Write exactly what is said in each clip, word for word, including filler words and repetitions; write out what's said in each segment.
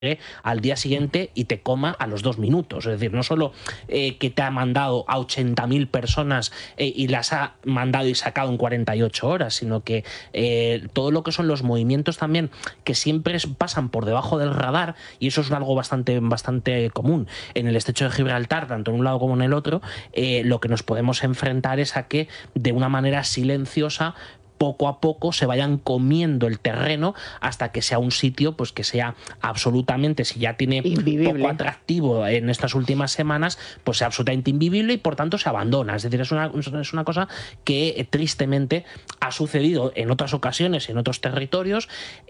al día siguiente y te coma a los dos minutos. Es decir, no solo eh, que te ha mandado a ochenta mil personas eh, y las ha mandado y sacado en cuarenta y ocho horas, sino que eh, todo lo que son los movimientos también que siempre pasan por debajo del radar, y eso es algo bastante, bastante común en el estrecho de Gibraltar, tanto en un lado como en el otro, eh, lo que nos podemos enfrentar es a que de una manera silenciosa poco a poco se vayan comiendo el terreno hasta que sea un sitio pues que sea absolutamente, si ya tiene invivible, poco atractivo en estas últimas semanas, pues sea absolutamente invivible y por tanto se abandona. Es decir, es una, es una cosa que eh, tristemente ha sucedido en otras ocasiones, en otros territorios.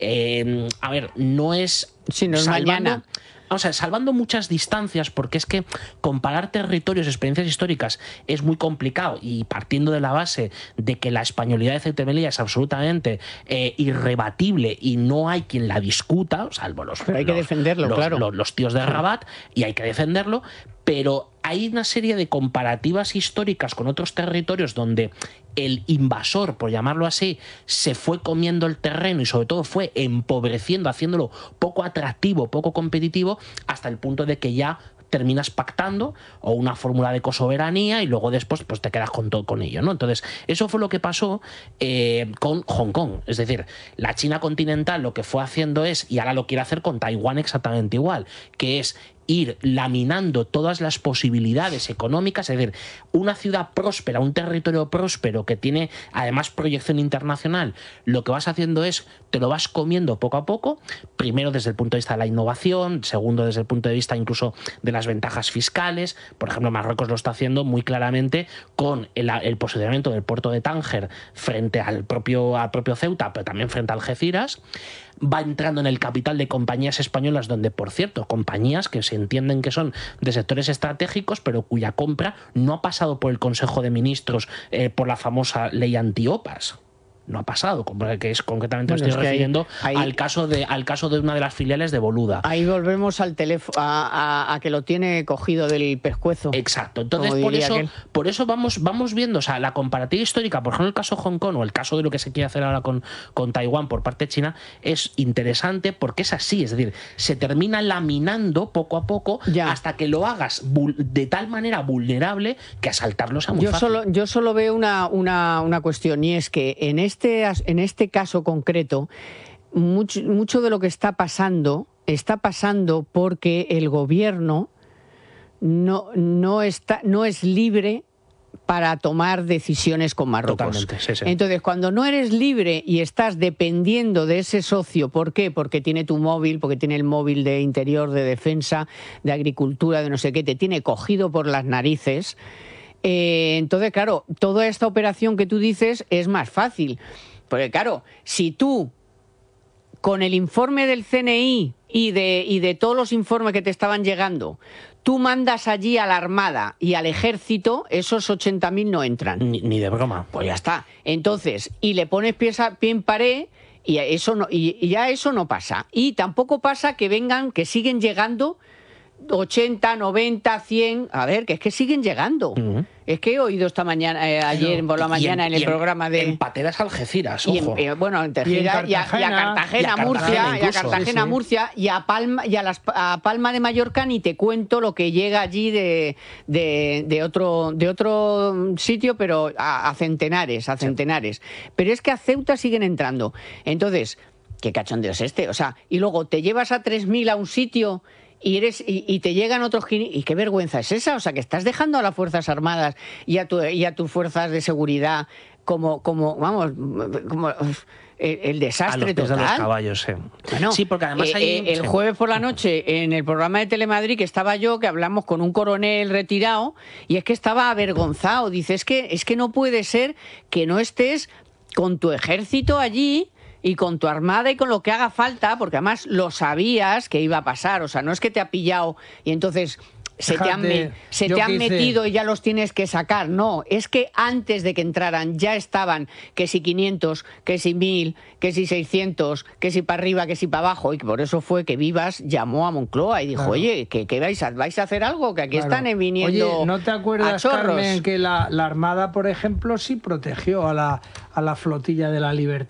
Eh, a ver, no es... Si no es mañana... O sea, salvando muchas distancias, porque es que comparar territorios, experiencias históricas es muy complicado, y partiendo de la base de que la españolidad de Ceuta y Melilla es absolutamente eh, irrebatible y no hay quien la discuta, salvo los, pero hay que los, defenderlo, los, claro. los, los tíos de Rabat, y hay que defenderlo, pero hay una serie de comparativas históricas con otros territorios donde el invasor, por llamarlo así, se fue comiendo el terreno y sobre todo fue empobreciendo, haciéndolo poco atractivo, poco competitivo, hasta el punto de que ya terminas pactando o una fórmula de cosoberanía y luego después pues te quedas con todo con ello, ¿no? Entonces, eso fue lo que pasó eh, con Hong Kong. Es decir, la China continental lo que fue haciendo es, y ahora lo quiere hacer con Taiwán exactamente igual, que es ir laminando todas las posibilidades económicas. Es decir, una ciudad próspera, un territorio próspero que tiene además proyección internacional, lo que vas haciendo es, te lo vas comiendo poco a poco, primero desde el punto de vista de la innovación, segundo desde el punto de vista incluso de las ventajas fiscales. Por ejemplo, Marruecos lo está haciendo muy claramente con el, el posicionamiento del puerto de Tánger frente al propio, al propio Ceuta, pero también frente a Algeciras. Va entrando en el capital de compañías españolas donde, por cierto, compañías que se entienden que son de sectores estratégicos, pero cuya compra no ha pasado por el Consejo de Ministros eh, por la famosa ley antiopas. No ha pasado, que es concretamente bueno, me estoy refiriendo ahí, ahí, al, caso de, al caso de una de las filiales de Boluda. Ahí volvemos al teléfono a, a, a que lo tiene cogido del pescuezo. Exacto. Entonces, por eso, por eso vamos, vamos viendo, o sea, la comparativa histórica, por ejemplo, el caso Hong Kong o el caso de lo que se quiere hacer ahora con, con Taiwán por parte de China, es interesante porque es así. Es decir, se termina laminando poco a poco ya, hasta que lo hagas de tal manera vulnerable que asaltarlo sea muy yo fácil. Solo, yo solo veo una, una, una cuestión, y es que en este Este, en este caso concreto, mucho, mucho de lo que está pasando, está pasando porque el gobierno no, no, está, no es libre para tomar decisiones con Marruecos. Totalmente, sí, sí. Entonces, cuando no eres libre y estás dependiendo de ese socio, ¿por qué? Porque tiene tu móvil, porque tiene el móvil de interior, de defensa, de agricultura, de no sé qué, te tiene cogido por las narices. Eh, entonces, claro, toda esta operación que tú dices es más fácil. Porque, claro, si tú, con el informe del C N I y de, y de todos los informes que te estaban llegando, tú mandas allí a la Armada y al Ejército, esos ochenta mil no entran. Ni, ni de broma. Pues ya está. Entonces, y le pones pie, a, pie en pared... Y, eso no, y, y ya eso no pasa. Y tampoco pasa que vengan, que siguen llegando... ochenta, noventa, cien, a ver, que es que siguen llegando. Uh-huh. Es que he oído esta mañana, eh, ayer Pero, por la mañana en, en el programa de... En pateras Algeciras, ojo. Y en, eh, bueno, en Tejeda y, y, a, y a Cartagena, y a Murcia, y a Cartagena, sí, sí. Murcia, y a Palma, y a, las, a Palma de Mallorca, ni te cuento lo que llega allí de, de, de, otro, de otro sitio, pero a, a centenares, a centenares. Sí. Pero es que a Ceuta siguen entrando. Entonces, ¿qué cachondeo es este? O sea, y luego te llevas a tres mil a un sitio... Y, eres, y, y te llegan otros... ¿Y qué vergüenza es esa? O sea, que estás dejando a las Fuerzas Armadas y a, tu, y a tus fuerzas de seguridad como, como vamos, como el, el desastre a los pies total. De los caballos, sí. Bueno, sí, porque además eh, hay... eh, el jueves por la noche, en el programa de Telemadrid, que estaba yo, que hablamos con un coronel retirado, y es que estaba avergonzado. Dice, es que, es que no puede ser que no estés con tu ejército allí... y con tu armada y con lo que haga falta, porque además lo sabías que iba a pasar, o sea, no es que te ha pillado y entonces se Dejate, te han, me, se te han metido y ya los tienes que sacar, no, es que antes de que entraran ya estaban que si quinientos, que si mil, que si seiscientos, que si para arriba, que si para abajo, y por eso fue que Vivas llamó a Moncloa y dijo, claro. oye, ¿qué, qué vais, a, vais a hacer algo? Que aquí claro. están viniendo Oye, ¿no te acuerdas, Carmen, que la, la Armada, por ejemplo, sí protegió a la, a la flotilla de la Libertad?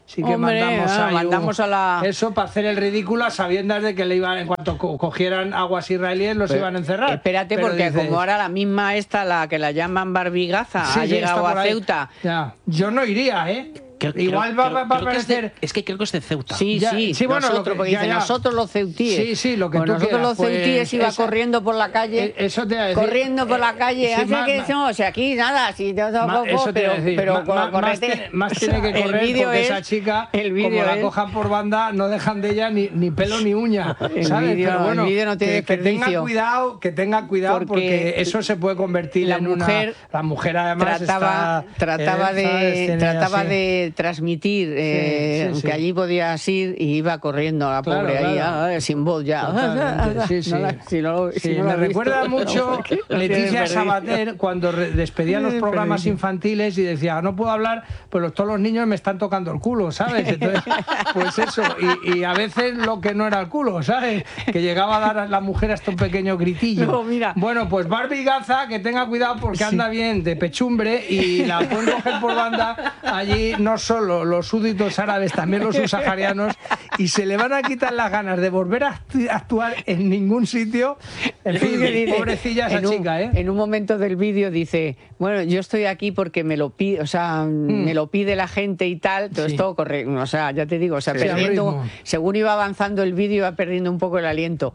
sí que Hombre, mandamos, ah, ahí mandamos un, a la... eso para hacer el ridículo a sabiendas de que le iban, en cuanto co cogieran aguas israelíes los Pero, iban a encerrar. Espérate, Pero porque dices, como ahora la misma esta, la que la llaman Barbigaza, sí, ha sí, llegado a ahí. Ceuta. Ya. Yo no iría, ¿eh? Creo, Igual creo, va, va, va a creo que es, parecer... de, es que creo que es de Ceuta. Sí, Ya, sí, sí, bueno, nosotros, lo que- porque ya, dice, ya. nosotros los ceutíes. Sí, sí, lo que pues tú nosotros quieras, los ceutíes pues, iba esa- corriendo por la calle, Eh, eso te iba a decir. corriendo por la calle, Eh, sí, hace ma- que ma- no, o sea, aquí nada, si te Ma- eso te iba pero, a decir. pero Ma- ma- correte. más, tiene, más tiene que El correr vídeo porque es- esa chica, el como vídeo la es- cojan por banda, no dejan de ella ni, ni pelo ni uña. El ¿sabes? vídeo- Pero bueno, el vídeo no tiene que, que tenga desperdicio. cuidado, que tenga cuidado porque, Porque eso se puede convertir la en mujer una... La mujer además trataba, está... trataba, eh, de, ¿sabes? Tiene trataba así- de transmitir eh, sí, sí. que allí podías ir y iba corriendo la Claro, pobre ahí, claro. ah, sin voz ya. Totalmente, sí, sí. No la- si no, Sí, si no lo me has visto, recuerda no, mucho porque no tiene Leticia desperdicio. Sabater cuando re- despedía los Tiene programas desperdicio. infantiles y decía, no puedo hablar, pues los- todos los niños me están tocando el culo, ¿sabes? Entonces, pues eso, y, y a veces lo que no era el culo, ¿sabes? Que llegaba a dar a la mujer hasta un pequeño gritillo. No, mira. Bueno, pues Barbie Gaza, que tenga cuidado porque anda bien de pechumbre y la pueden coger por banda allí, no solo los súbditos árabes, también los subsaharianos, y se le van a quitar las ganas de volver a actu- actuar en ningún sitio. En fin, Que dice, pobrecilla esa en un, chica, ¿eh? En un momento del vídeo dice, bueno, yo estoy aquí porque me lo pide, o sea, me lo pide la gente y tal, todo Sí. esto correcto, o sea, ya te digo, o sea, Sí, al perdiendo, ritmo. según iba avanzando el vídeo, iba perdiendo un poco el aliento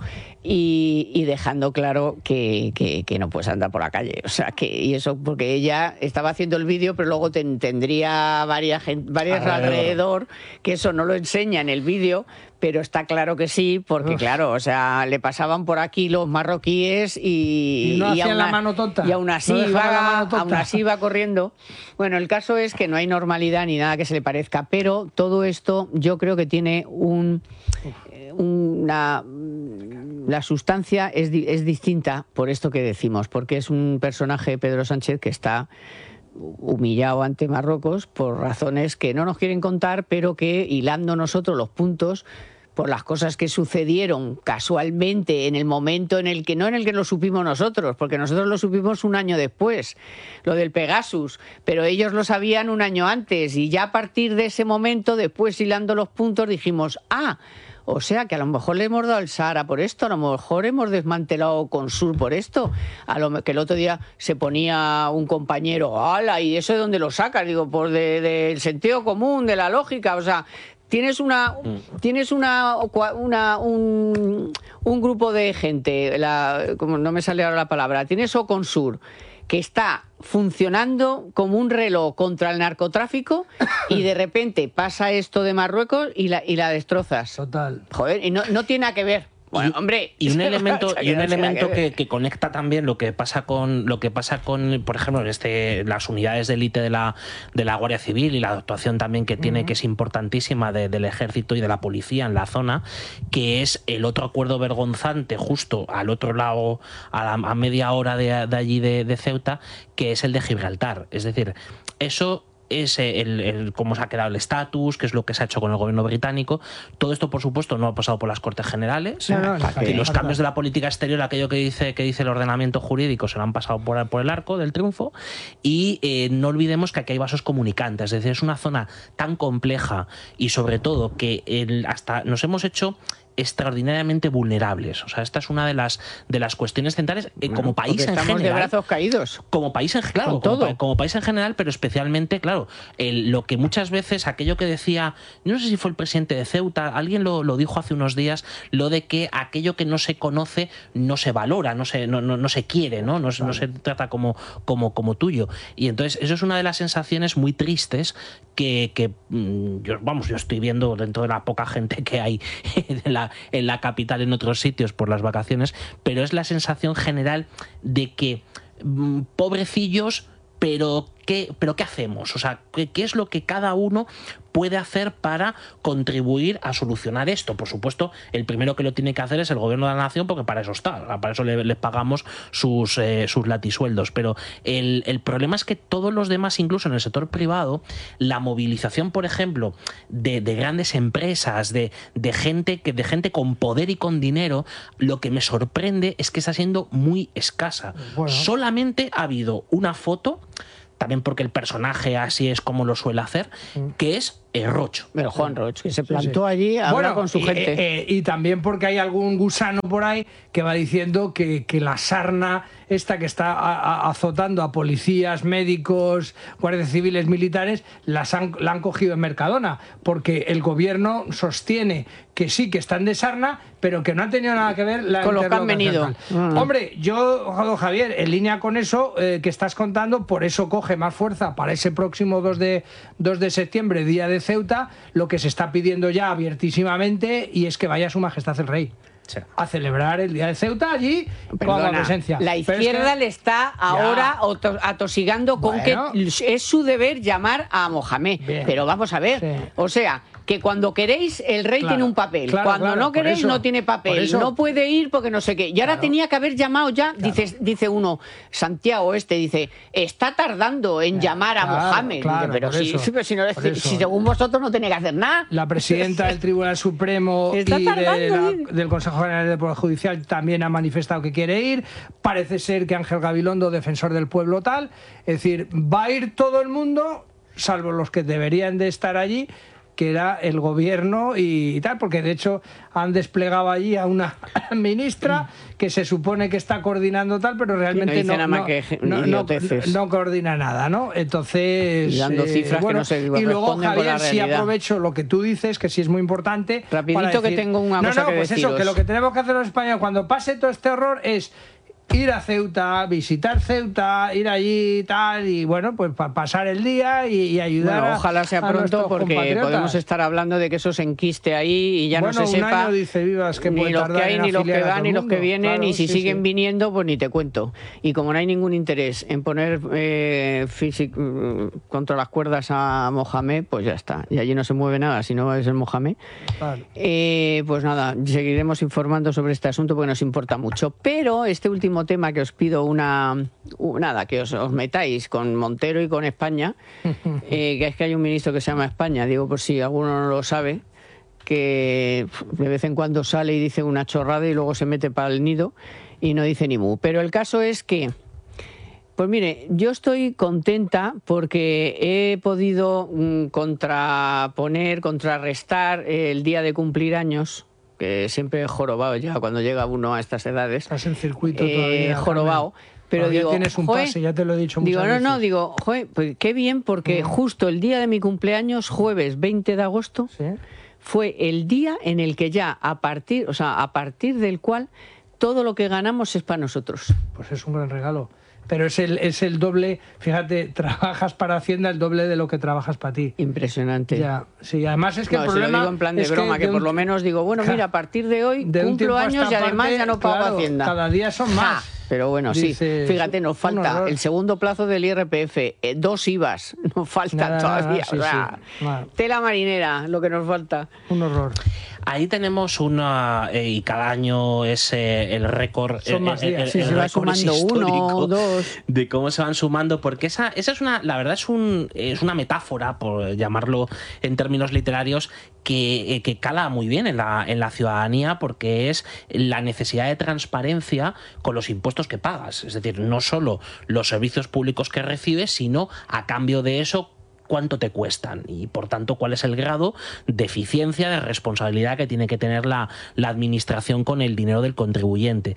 y, y dejando claro que, que, que no puedes andar por la calle, o sea, que y eso porque ella estaba haciendo el vídeo, pero luego ten- tendría varias gente, varias Alrededor. alrededor, que eso no lo enseña en el vídeo, pero está claro que sí, porque Uf. claro, o sea, le pasaban por aquí los marroquíes y, Y no hacían aún la a- mano tonta. y aún así No dejaban iba, la mano tonta. aún así iba corriendo. Bueno, el caso es que no hay normalidad ni nada que se le parezca, pero todo esto yo creo que tiene un eh, una la sustancia es, di- es distinta por esto que decimos, porque es un personaje, Pedro Sánchez, que está humillado ante Marruecos por razones que no nos quieren contar, pero que hilando nosotros los puntos por las cosas que sucedieron casualmente en el momento en el que, no en el que lo supimos nosotros, porque nosotros lo supimos un año después, lo del Pegasus, pero ellos lo sabían un año antes y ya a partir de ese momento, después hilando los puntos, dijimos, ah, o sea que a lo mejor le hemos dado el Sahara por esto, a lo mejor hemos desmantelado Consur por esto, a lo que el otro día se ponía un compañero, ¡hala! ¿Y eso de dónde lo sacas? Digo, pues del de, sentido común, de la lógica, o sea, tienes una tienes una, una un, un grupo de gente, la, como no me sale ahora la palabra, tienes Oconsur, que está funcionando como un reloj contra el narcotráfico y de repente pasa esto de Marruecos y la, y la destrozas. Total. Joder, y no, no tiene nada que ver. Bueno, y, hombre, y un elemento, o sea, y que un no tiene nada elemento que ver. que, que conecta también lo que pasa con lo que pasa con, por ejemplo, este, las unidades de élite de la, de la Guardia Civil y la actuación también que tiene, uh-huh. que es importantísima de, del ejército y de la policía en la zona, que es el otro acuerdo vergonzante justo al otro lado, a, la, a media hora de, de allí de, de Ceuta, que es el de Gibraltar. Es decir, eso es el, el cómo se ha quedado el estatus, qué es lo que se ha hecho con el gobierno británico. Todo esto, por supuesto, no ha pasado por las Cortes Generales. No, no, y los cambios de la política exterior, aquello que dice que dice el ordenamiento jurídico, se lo han pasado por, por el arco del triunfo. Y eh, no olvidemos que aquí hay vasos comunicantes. Es decir, es una zona tan compleja y sobre todo que el, hasta nos hemos hecho extraordinariamente vulnerables. O sea, esta es una de las de las cuestiones centrales eh, bueno, como país en estamos general. De brazos caídos. Como país en claro, Con como, todo. Pa, como país en general, pero especialmente, claro, el, lo que muchas veces, aquello que decía, no sé si fue el presidente de Ceuta, alguien lo, lo dijo hace unos días, lo de que aquello que no se conoce no se valora, no se, no, no, no se quiere, ¿no? No, vale. no se trata como, como, como tuyo. Y entonces, eso es una de las sensaciones muy tristes que, que yo, vamos, yo estoy viendo dentro de la poca gente que hay en la, en la capital, en otros sitios por las vacaciones, pero es la sensación general de que mmm, pobrecillos, pero ¿qué, pero ¿qué hacemos? O sea, ¿qué, qué es lo que cada uno puede hacer para contribuir a solucionar esto? Por supuesto, el primero que lo tiene que hacer es el gobierno de la nación, porque para eso está, o sea, para eso le, les pagamos sus, eh, sus latisueldos. Pero el, el problema es que todos los demás, incluso en el sector privado, la movilización, por ejemplo, de, de grandes empresas, de, de, gente que, de gente con poder y con dinero, lo que me sorprende es que está siendo muy escasa. Bueno. Solamente ha habido una foto, también porque el personaje así es como lo suele hacer, que es Eh, Roch. Pero Juan Roch, que se plantó sí, sí. allí, habla bueno, con su y, gente. Eh, eh, y también porque hay algún gusano por ahí que va diciendo que, que la sarna esta que está a, a, azotando a policías, médicos, guardias civiles, militares, las han, la han cogido en Mercadona, porque el gobierno sostiene que sí, que están de sarna, pero que no ha tenido nada que ver la con los que han venido. Mm. Hombre, yo, Javier, en línea con eso eh, que estás contando, por eso coge más fuerza para ese próximo dos de septiembre, día de Ceuta, lo que se está pidiendo ya abiertísimamente, y es que vaya Su Majestad el Rey. Sí. A celebrar el día de Ceuta allí. Perdona, con la presencia. La izquierda es que... le está ahora ya. atosigando con bueno. que es su deber llamar a Mohamed. Bien. Pero vamos a ver, sí. o sea, que cuando queréis el rey claro, tiene un papel, claro, cuando claro, no queréis eso, no tiene papel, no puede ir porque no sé qué. Y ahora claro. tenía que haber llamado ya, claro. dice, dice uno, Santiago este, dice, está tardando en claro, llamar a claro, Mohamed. Claro, dice, pero si, eso, si, no, si, si según vosotros no tiene que hacer nada. La presidenta del Tribunal Supremo y de la, del Consejo General del Poder Judicial también ha manifestado que quiere ir. Parece ser que Ángel Gabilondo, defensor del pueblo tal, es decir, va a ir todo el mundo, salvo los que deberían de estar allí, que era el gobierno y tal, porque de hecho han desplegado allí a una ministra que se supone que está coordinando tal, pero realmente no, no, no, no, no, no coordina nada, ¿no? Entonces, y dando cifras eh, bueno, que no se y luego, Javier, sí aprovecho lo que tú dices, que sí es muy importante. Rapidito decir, que tengo una no, cosa no, que pues deciros. Eso, que lo que tenemos que hacer los españoles cuando pase todo este horror es ir a Ceuta, visitar Ceuta, ir allí y tal, y bueno, pues para pasar el día y, y ayudar bueno, ojalá sea a, a pronto, porque podemos estar hablando de que eso se enquiste ahí y ya bueno, no se un sepa año, dice Vivas, que ni los que hay, ni los que van, ni los que vienen, claro, y si sí, siguen sí. viniendo, pues ni te cuento. Y como no hay ningún interés en poner eh, físico, contra las cuerdas a Mohamed, pues ya está. Y allí no se mueve nada, si no es el Mohamed. Claro. Eh, pues nada, seguiremos informando sobre este asunto porque nos importa mucho. Pero este último tema que os pido una, una nada, que os, os metáis con Montero y con España, eh, que es que hay un ministro que se llama España, digo por si alguno no lo sabe, que de vez en cuando sale y dice una chorrada y luego se mete para el nido y no dice ni mu. Pero el caso es que, pues mire, yo estoy contenta porque he podido mm, contraponer, contrarrestar el día de cumplir años, que siempre he jorobado ya cuando llega uno a estas edades. Estás en circuito eh, todavía. jorobado. Pero todavía digo, tienes un joe, pase, ya te lo he dicho muchas digo, no, veces. no, digo, joe, pues qué bien, porque mm. justo el día de mi cumpleaños, jueves veinte de agosto, ¿sí? Fue el día en el que ya a partir, o sea, a partir del cual todo lo que ganamos es para nosotros. Pues es un gran regalo. Pero es el, es el doble, fíjate, trabajas para Hacienda el doble de lo que trabajas para ti. Impresionante. Ya, sí, además es que no, el problema... Si lo digo en plan de broma, que, de que por lo menos digo, bueno, mira, a partir de hoy de cumplo años y además parte, ya no pago claro, Hacienda. Cada día son más. Ja, pero bueno, Dices, sí, fíjate, nos falta el segundo plazo del I R P F, eh, dos I V As, nos faltan nada, todavía. Nada, sí, o sea, sí, tela marinera, lo que nos falta. Un horror. Ahí tenemos una, eh, y cada año es eh, el récord, el, el, el, sí, el se va sumando uno, dos, de cómo se van sumando, porque esa, esa es una, la verdad es un, es una metáfora, por llamarlo en términos literarios, que, eh, que cala muy bien en la, en la ciudadanía, porque es la necesidad de transparencia con los impuestos que pagas, es decir, no solo los servicios públicos que recibes, sino a cambio de eso cuánto te cuestan y, por tanto, cuál es el grado de eficiencia, de responsabilidad que tiene que tener la, la administración con el dinero del contribuyente.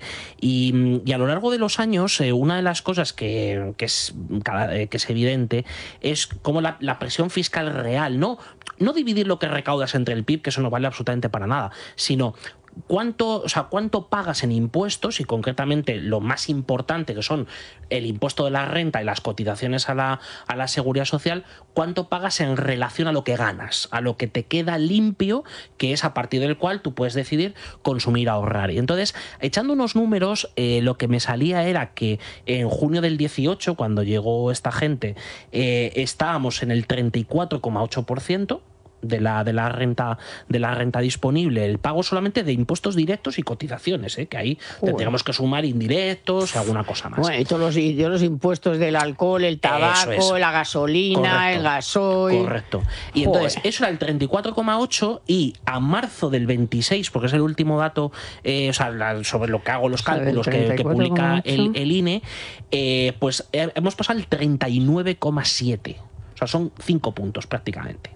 Y, y a lo largo de los años, eh, una de las cosas que, que, es, que es evidente es cómo la, la presión fiscal real, no, no dividir lo que recaudas entre el P I B, que eso no vale absolutamente para nada, sino cuánto, o sea, cuánto pagas en impuestos, y concretamente lo más importante, que son el impuesto de la renta y las cotizaciones a la, a la seguridad social, cuánto pagas en relación a lo que ganas, a lo que te queda limpio, que es a partir del cual tú puedes decidir consumir, ahorrar. Y entonces, echando unos números, eh, lo que me salía era que en junio del dieciocho, cuando llegó esta gente, eh, estábamos en el treinta y cuatro coma ocho por ciento de la, de la renta de la renta disponible, el pago solamente de impuestos directos y cotizaciones, ¿eh? Que ahí uh, tendríamos que sumar indirectos y alguna cosa más. Bueno, y todos los, y los impuestos del alcohol, el tabaco, es. la gasolina, correcto, el gasoil. Correcto. Y Joder. entonces, eso era el treinta y cuatro coma ocho, y a marzo del veintiséis, porque es el último dato, eh, o sea, la, sobre lo que hago los cálculos, o sea, que, que publica el, el I N E, eh, pues eh, hemos pasado al treinta y nueve coma siete. O sea, son cinco puntos prácticamente.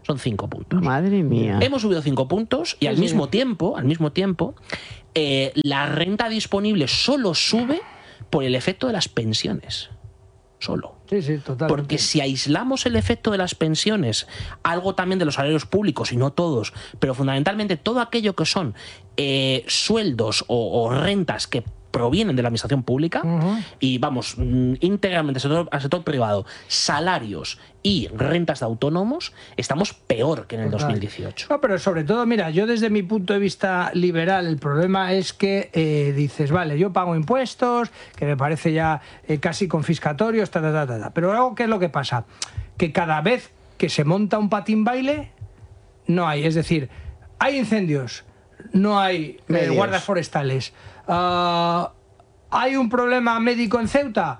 Son cinco puntos. Madre mía. Hemos subido cinco puntos y al Sí, mismo sí. tiempo, al mismo tiempo, eh, la renta disponible solo sube por el efecto de las pensiones. Solo. Sí, sí, totalmente. Porque si aislamos el efecto de las pensiones, algo también de los salarios públicos, y no todos, pero fundamentalmente todo aquello que son eh, sueldos o, o rentas que provienen de la administración pública, Ujú. y vamos, mm, íntegramente al sector, al sector privado, salarios y rentas de autónomos, estamos peor que en el Total. dos mil dieciocho. No, pero sobre todo, mira, yo desde mi punto de vista liberal, el problema es que eh, dices, vale, yo pago impuestos, que me parece ya eh, casi confiscatorios, ta, ta, ta, ta, ta. Pero luego, ¿qué es lo que pasa? Que cada vez que se monta un patín baile, no hay. Es decir, hay incendios, no hay eh, Medios. guardas forestales. Ah, ¿hay un problema médico en Ceuta?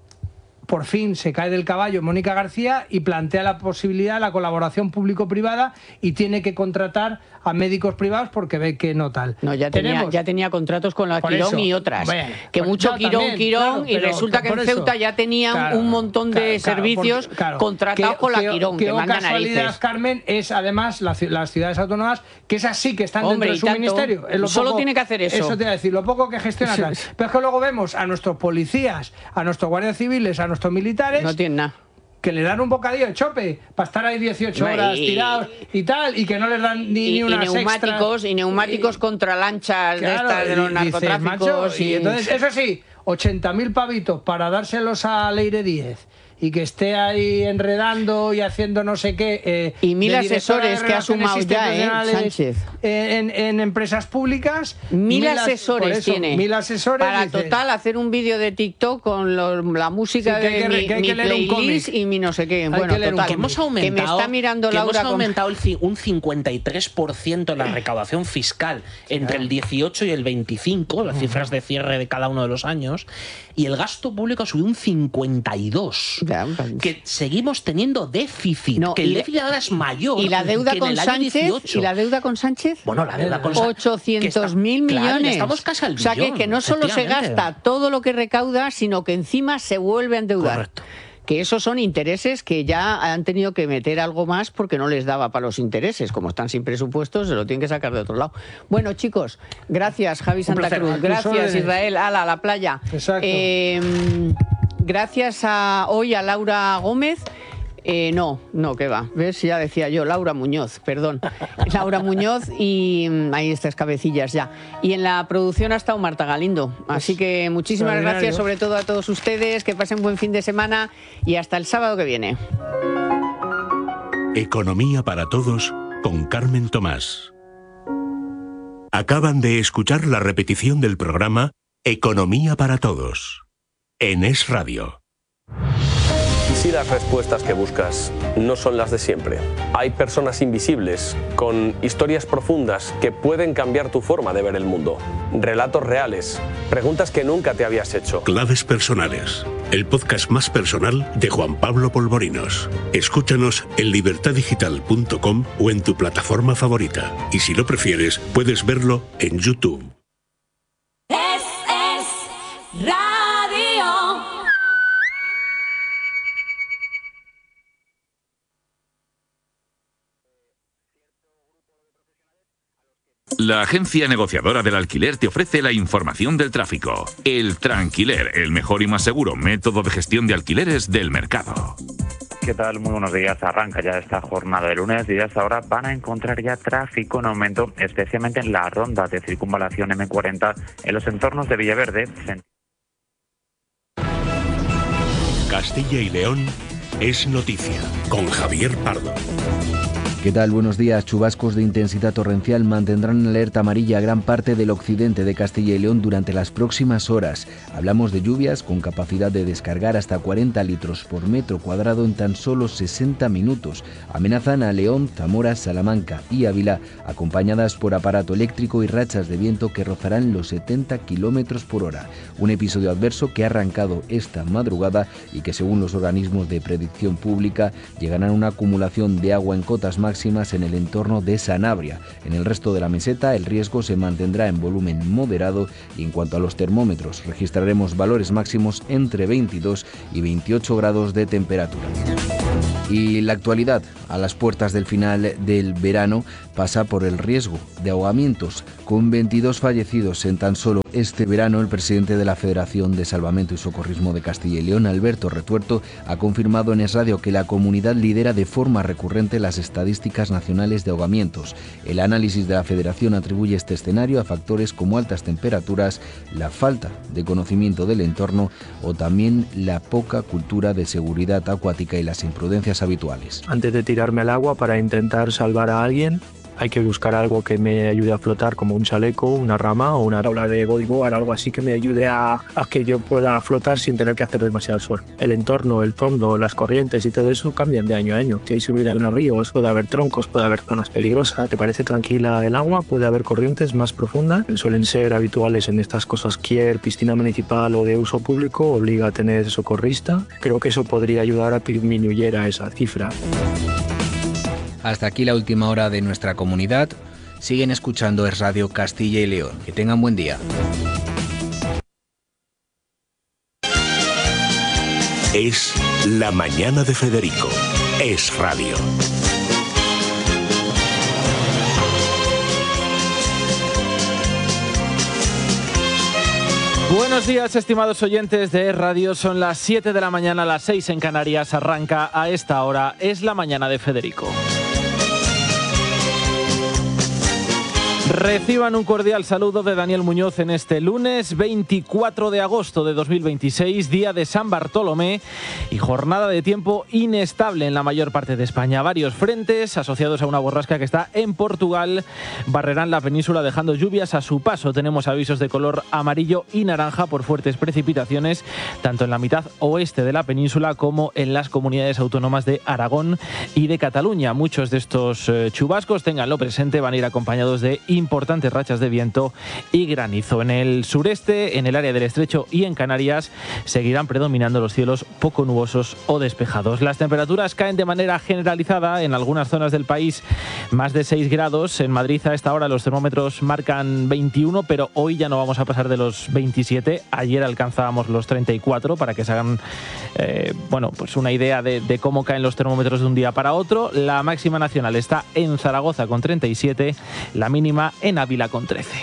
Por fin se cae del caballo Mónica García y plantea la posibilidad de la colaboración público-privada y tiene que contratar a médicos privados porque ve que no tal. No, ya tenía, Tenemos- ya tenía contratos con la Por Quirón eso, y otras. bueno, que pues mucho yo Quirón, también, Quirón, claro, y pero resulta que por en eso, Ceuta ya tenían claro, un montón de claro, claro, servicios porque, claro, contratados que- con la que- Quirón, que que, oh, manda casualidad, narices. Carmen, es además la ci- las ciudades autónomas, que esas sí que están Hombre, dentro de y su tanto. ministerio. Es lo Solo poco- tiene que hacer eso. Eso te iba a decir, lo poco que gestiona tal. Pero es que luego vemos a nuestros policías, a nuestros guardias civiles, a nuestros militares, No tiene nada. que le dan un bocadillo de chope para estar ahí dieciocho Y- horas tirados y tal, y que no les dan ni, Y, ni y unas neumáticos, extras. y neumáticos contra lanchas de Claro, estas de los y dices, narcotráficos. macho, y entonces, eso sí, ochenta mil pavitos para dárselos a Leire Díez y que esté ahí enredando y haciendo no sé qué. eh, Y mil de directora de asesores que ha Relaciones sumado ya, ¿eh, Institucionales Sánchez? En, en empresas públicas. Mil as- por asesores eso, tiene. Mil asesores. Para dices, total hacer un vídeo de TikTok con lo- la música Sí, que hay de que re- mi, que hay mi que leer un playlist cómic. y mi no sé qué. Hay Bueno, que leer un total. Que hemos cómic. aumentado, que me está mirando que Laura hemos con- aumentado el ci- un cincuenta y tres por ciento en la recaudación fiscal entre el dieciocho y el veinticinco, las cifras de cierre de cada uno de los años, y el gasto público ha subido un cincuenta y dos. Ya, pues. Que seguimos teniendo déficit, No, que y el le- déficit ahora es mayor ¿Y la deuda que en con el año Sánchez? dieciocho. ¿Y la deuda con Sánchez? Bueno, la deuda con Sánchez. ochocientos mil Claro, ya millones. estamos casi al O sea, que, billón, que no solo se efectivamente. gasta todo lo que recauda, sino que encima se vuelve a endeudar. Correcto. Que esos son intereses que ya han tenido que meter algo más porque no les daba para los intereses. Como están sin presupuesto, se lo tienen que sacar de otro lado. Bueno, chicos, gracias, Javi Santa placer. Cruz. A tus Gracias, órdenes. Israel. Ala, a la playa. Exacto. Eh, gracias a, hoy a Laura Gómez. Eh, no, no, que va. ¿Ves? Ya decía yo, Laura Muñoz, perdón. Laura Muñoz y mm, ahí estas cabecillas ya. Y en la producción ha estado Marta Galindo. Así que muchísimas extraordinario. gracias sobre todo a todos ustedes, que pasen buen fin de semana y hasta el sábado que viene. Economía para todos con Carmen Tomás. Acaban de escuchar la repetición del programa Economía para todos en Es Radio. ¿Y si las respuestas que buscas no son las de siempre? Hay personas invisibles, con historias profundas que pueden cambiar tu forma de ver el mundo. Relatos reales, preguntas que nunca te habías hecho. Claves personales, el podcast más personal de Juan Pablo Polvorinos. Escúchanos en libertad digital punto com o en tu plataforma favorita. Y si lo prefieres, puedes verlo en YouTube. Es, es radio. La agencia negociadora del alquiler te ofrece la información del tráfico. El Tranquiler, el mejor y más seguro método de gestión de alquileres del mercado. ¿Qué tal? Muy buenos días. Arranca ya esta jornada de lunes y hasta ahora van a encontrar ya tráfico en aumento, especialmente en la ronda de circunvalación eme cuarenta en los entornos de Villaverde. Castilla y León es noticia con Javier Pardo. ¿Qué tal? Buenos días. Chubascos de intensidad torrencial mantendrán en alerta amarilla gran parte del occidente de Castilla y León durante las próximas horas. Hablamos de lluvias con capacidad de descargar hasta cuarenta litros por metro cuadrado en tan solo sesenta minutos. Amenazan a León, Zamora, Salamanca y Ávila, acompañadas por aparato eléctrico y rachas de viento que rozarán los setenta kilómetros por hora. Un episodio adverso que ha arrancado esta madrugada y que, según los organismos de predicción pública, llegará a una acumulación de agua en cotas máximas en el entorno de Sanabria. En el resto de la meseta el riesgo se mantendrá en volumen moderado y en cuanto a los termómetros registraremos valores máximos entre veintidós y veintiocho grados de temperatura. Y la actualidad, a las puertas del final del verano, pasa por el riesgo de ahogamientos. Con veintidós fallecidos en tan solo este verano, el presidente de la Federación de Salvamento y Socorrismo de Castilla y León, Alberto Retuerto, ha confirmado en Es Radio que la comunidad lidera de forma recurrente las estadísticas nacionales de ahogamientos. El análisis de la Federación atribuye este escenario a factores como altas temperaturas, la falta de conocimiento del entorno o también la poca cultura de seguridad acuática y las imprudencias habituales. Antes de tirarme al agua para intentar salvar a alguien, hay que buscar algo que me ayude a flotar, como un chaleco, una rama o una tabla de bodyboard, algo así que me ayude a, a que yo pueda flotar sin tener que hacer demasiado esfuerzo. El entorno, el fondo, las corrientes y todo eso cambian de año a año. Si hay subida en los ríos, puede haber troncos, puede haber zonas peligrosas. ¿Te parece tranquila el agua? Puede haber corrientes más profundas. Suelen ser habituales en estas cosas. Cualquier piscina municipal o de uso público obliga a tener socorrista. Creo que eso podría ayudar a disminuir a esa cifra. Hasta aquí la última hora de nuestra comunidad. Siguen escuchando Es Radio Castilla y León. Que tengan buen día. Es la mañana de Federico. Es Radio. Buenos días, estimados oyentes de Es Radio. Son las siete de la mañana, las seis en Canarias. Arranca a esta hora Es la mañana de Federico. Reciban un cordial saludo de Daniel Muñoz en este lunes veinticuatro de agosto de dos mil veintiséis, día de San Bartolomé y jornada de tiempo inestable en la mayor parte de España. Varios frentes asociados a una borrasca que está en Portugal barrerán la península dejando lluvias a su paso. Tenemos avisos de color amarillo y naranja por fuertes precipitaciones tanto en la mitad oeste de la península como en las comunidades autónomas de Aragón y de Cataluña. Muchos de estos eh, chubascos, ténganlo presente, van a ir acompañados de importantes rachas de viento y granizo. En el sureste, en el área del Estrecho y en Canarias seguirán predominando los cielos poco nubosos o despejados. Las temperaturas caen de manera generalizada en algunas zonas del país, más de seis grados. En Madrid a esta hora los termómetros marcan veintiuno, pero hoy ya no vamos a pasar de los veintisiete. Ayer alcanzábamos los treinta y cuatro, para que se hagan eh, bueno, pues una idea de, de cómo caen los termómetros de un día para otro. La máxima nacional está en Zaragoza con treinta y siete, la mínima en Ávila con trece.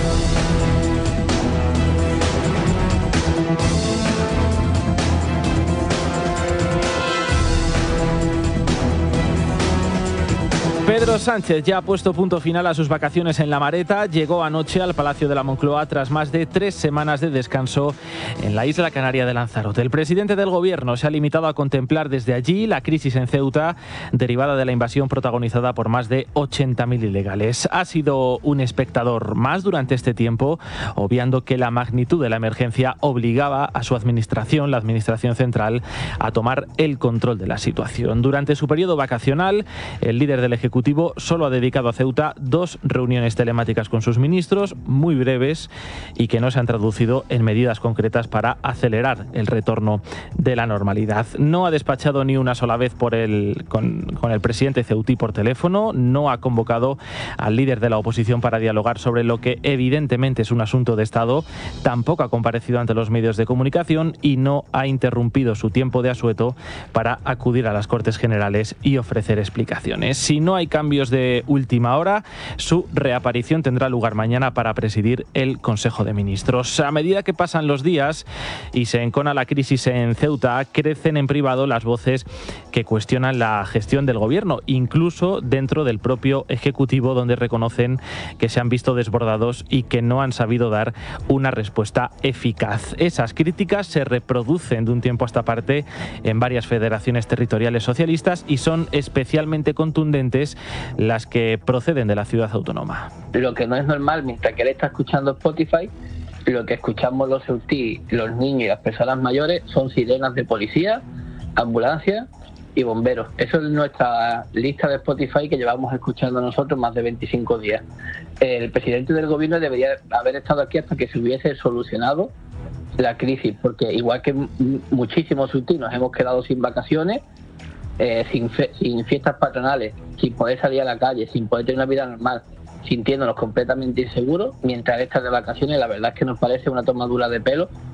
Pedro Sánchez ya ha puesto punto final a sus vacaciones en La Mareta. Llegó anoche al Palacio de la Moncloa tras más de tres semanas de descanso en la isla canaria de Lanzarote. El presidente del gobierno se ha limitado a contemplar desde allí la crisis en Ceuta derivada de la invasión protagonizada por más de ochenta mil ilegales. Ha sido un espectador más durante este tiempo, obviando que la magnitud de la emergencia obligaba a su administración, la administración central, a tomar el control de la situación. Durante su periodo vacacional, el líder del Ejecutivo solo ha dedicado a Ceuta dos reuniones telemáticas con sus ministros, muy breves y que no se han traducido en medidas concretas para acelerar el retorno de la normalidad. No ha despachado ni una sola vez por el, con, con el presidente ceutí por teléfono, no ha convocado al líder de la oposición para dialogar sobre lo que evidentemente es un asunto de Estado, tampoco ha comparecido ante los medios de comunicación y no ha interrumpido su tiempo de asueto para acudir a las Cortes Generales y ofrecer explicaciones. Si no hay cambios de última hora, su reaparición tendrá lugar mañana para presidir el Consejo de Ministros. A medida que pasan los días y se encona la crisis en Ceuta, crecen en privado las voces que cuestionan la gestión del gobierno, incluso dentro del propio Ejecutivo, donde reconocen que se han visto desbordados y que no han sabido dar una respuesta eficaz. Esas críticas se reproducen de un tiempo a esta parte en varias federaciones territoriales socialistas y son especialmente contundentes las que proceden de la ciudad autónoma. Lo que no es normal, mientras que él está escuchando Spotify, lo que escuchamos los ceutí, los niños y las personas mayores son sirenas de policía, ambulancias y bomberos. Eso es nuestra lista de Spotify que llevamos escuchando nosotros más de veinticinco días. El presidente del gobierno debería haber estado aquí hasta que se hubiese solucionado la crisis, porque igual que muchísimos ceutí nos hemos quedado sin vacaciones, Eh, sin, fe, sin fiestas patronales, sin poder salir a la calle, sin poder tener una vida normal, sintiéndonos completamente inseguros, mientras estas de vacaciones, la verdad es que nos parece una tomadura de pelo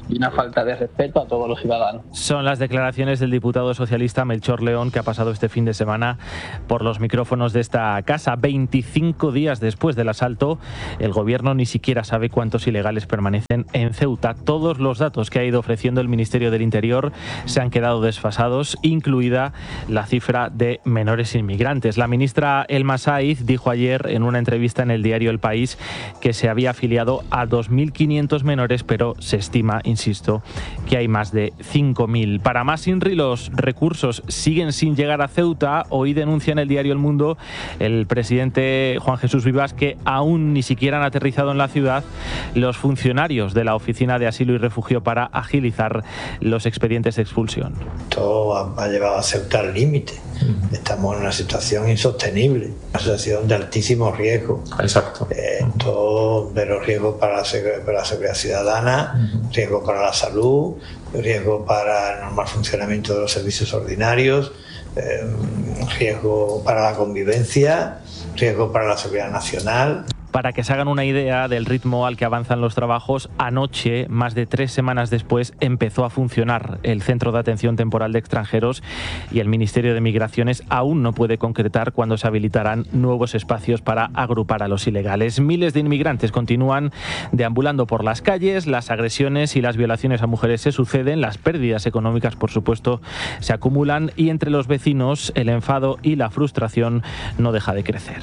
y una falta de respeto a todos los ciudadanos. Son las declaraciones del diputado socialista Melchor León, que ha pasado este fin de semana por los micrófonos de esta casa. veinticinco días después del asalto, el gobierno ni siquiera sabe cuántos ilegales permanecen en Ceuta. Todos los datos que ha ido ofreciendo el Ministerio del Interior se han quedado desfasados, incluida la cifra de menores inmigrantes. La ministra Elma Saiz dijo ayer en una entrevista en el diario El País que se había afiliado a dos mil quinientos menores, pero se estima, insisto, que hay más de cinco mil. Para más INRI, los recursos siguen sin llegar a Ceuta. Hoy denuncia en el diario El Mundo el presidente Juan Jesús Vivas que aún ni siquiera han aterrizado en la ciudad los funcionarios de la Oficina de Asilo y Refugio para agilizar los expedientes de expulsión. Todo ha, ha llevado a Ceuta al límite. Estamos en una situación insostenible, una situación de altísimo riesgo. Exacto. Eh, todo de los riesgos para la, para la seguridad ciudadana, riesgo para la salud, riesgo para el normal funcionamiento de los servicios ordinarios, eh, riesgo para la convivencia, riesgo para la seguridad nacional. Para que se hagan una idea del ritmo al que avanzan los trabajos, anoche, más de tres semanas después, empezó a funcionar el Centro de Atención Temporal de Extranjeros y el Ministerio de Migraciones aún no puede concretar cuándo se habilitarán nuevos espacios para agrupar a los ilegales. Miles de inmigrantes continúan deambulando por las calles, las agresiones y las violaciones a mujeres se suceden, las pérdidas económicas, por supuesto, se acumulan y entre los vecinos el enfado y la frustración no deja de crecer.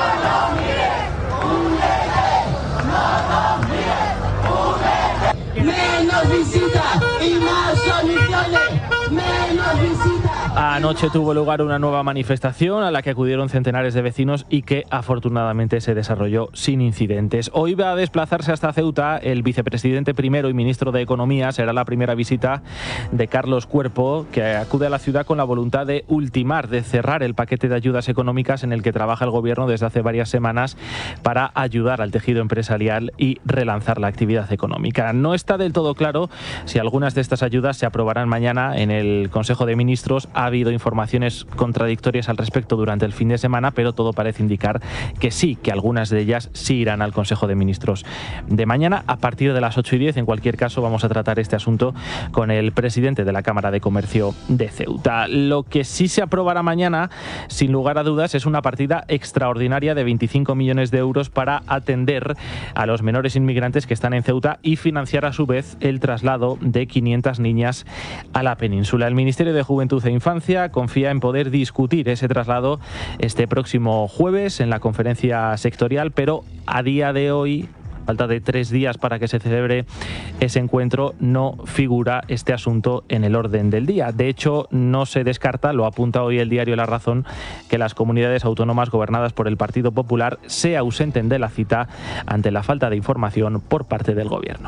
Menos visitas y más soluciones. Menos visitas. Anoche tuvo lugar una nueva manifestación a la que acudieron centenares de vecinos y que afortunadamente se desarrolló sin incidentes. Hoy va a desplazarse hasta Ceuta el vicepresidente primero y ministro de Economía. Será la primera visita de Carlos Cuerpo, que acude a la ciudad con la voluntad de ultimar, de cerrar el paquete de ayudas económicas en el que trabaja el gobierno desde hace varias semanas para ayudar al tejido empresarial y relanzar la actividad económica. No está del todo claro si algunas de estas ayudas se aprobarán mañana en el Consejo de Ministros. Ha habido informaciones contradictorias al respecto durante el fin de semana, pero todo parece indicar que sí, que algunas de ellas sí irán al Consejo de Ministros de mañana a partir de las ocho y diez. En cualquier caso, vamos a tratar este asunto con el presidente de la Cámara de Comercio de Ceuta. Lo que sí se aprobará mañana, sin lugar a dudas, es una partida extraordinaria de veinticinco millones de euros para atender a los menores inmigrantes que están en Ceuta y financiar a su vez el traslado de quinientas niñas a la península. El Ministerio de Juventud e Infancia confía en poder discutir ese traslado este próximo jueves en la conferencia sectorial, pero a día de hoy, falta de tres días para que se celebre ese encuentro, no figura este asunto en el orden del día. De hecho, no se descarta, lo apunta hoy el diario La Razón, que las comunidades autónomas gobernadas por el Partido Popular se ausenten de la cita ante la falta de información por parte del gobierno.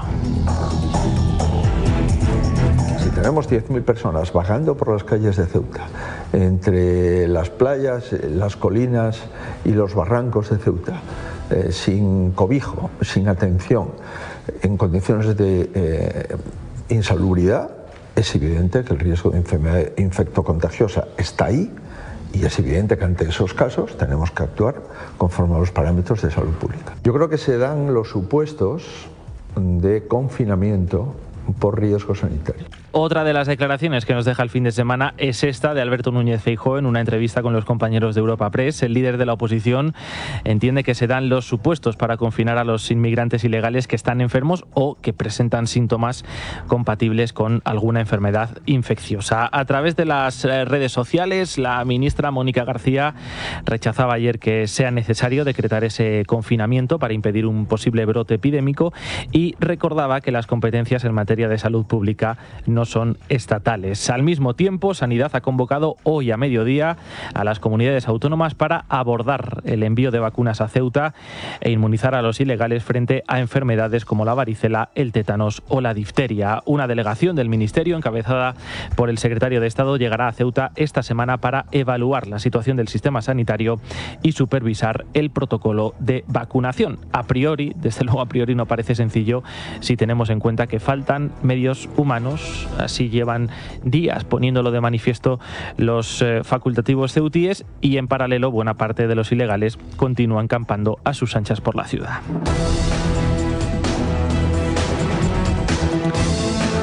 Tenemos diez mil personas vagando por las calles de Ceuta, entre las playas, las colinas y los barrancos de Ceuta, eh, sin cobijo, sin atención, en condiciones de eh, insalubridad. Es evidente que el riesgo de enfermedad infectocontagiosa está ahí y es evidente que ante esos casos tenemos que actuar conforme a los parámetros de salud pública. Yo creo que se dan los supuestos de confinamiento por riesgo sanitario. Otra de las declaraciones que nos deja el fin de semana es esta de Alberto Núñez Feijóo en una entrevista con los compañeros de Europa Press. El líder de la oposición entiende que se dan los supuestos para confinar a los inmigrantes ilegales que están enfermos o que presentan síntomas compatibles con alguna enfermedad infecciosa. A través de las redes sociales, la ministra Mónica García rechazaba ayer que sea necesario decretar ese confinamiento para impedir un posible brote epidémico y recordaba que las competencias en materia de salud pública no son estatales. Al mismo tiempo, Sanidad ha convocado hoy a mediodía a las comunidades autónomas para abordar el envío de vacunas a Ceuta e inmunizar a los ilegales frente a enfermedades como la varicela, el tétanos o la difteria. Una delegación del Ministerio, encabezada por el secretario de Estado, llegará a Ceuta esta semana para evaluar la situación del sistema sanitario y supervisar el protocolo de vacunación. A priori, desde luego a priori no parece sencillo si tenemos en cuenta que faltan medios humanos. Así llevan días poniéndolo de manifiesto los eh, facultativos ceutíes y en paralelo buena parte de los ilegales continúan campando a sus anchas por la ciudad.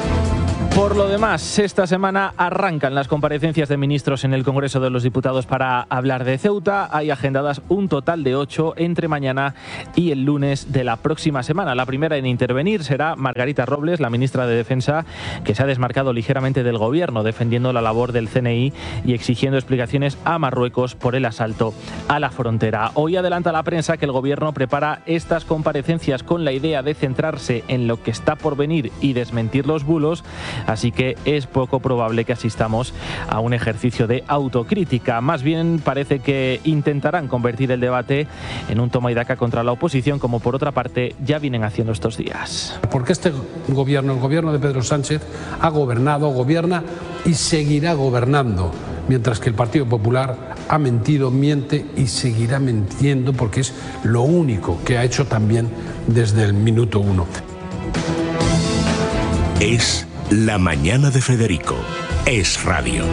Por lo demás, esta semana arrancan las comparecencias de ministros en el Congreso de los Diputados para hablar de Ceuta. Hay agendadas un total de ocho entre mañana y el lunes de la próxima semana. La primera en intervenir será Margarita Robles, la ministra de Defensa, que se ha desmarcado ligeramente del gobierno, defendiendo la labor del C N I y exigiendo explicaciones a Marruecos por el asalto a la frontera. Hoy adelanta la prensa que el gobierno prepara estas comparecencias con la idea de centrarse en lo que está por venir y desmentir los bulos. Así que es poco probable que asistamos a un ejercicio de autocrítica. Más bien parece que intentarán convertir el debate en un toma y daca contra la oposición, como por otra parte ya vienen haciendo estos días. Porque este gobierno, el gobierno de Pedro Sánchez, ha gobernado, gobierna y seguirá gobernando, mientras que el Partido Popular ha mentido, miente y seguirá mintiendo, porque es lo único que ha hecho también desde el minuto uno. Es La Mañana de Federico. Es radio.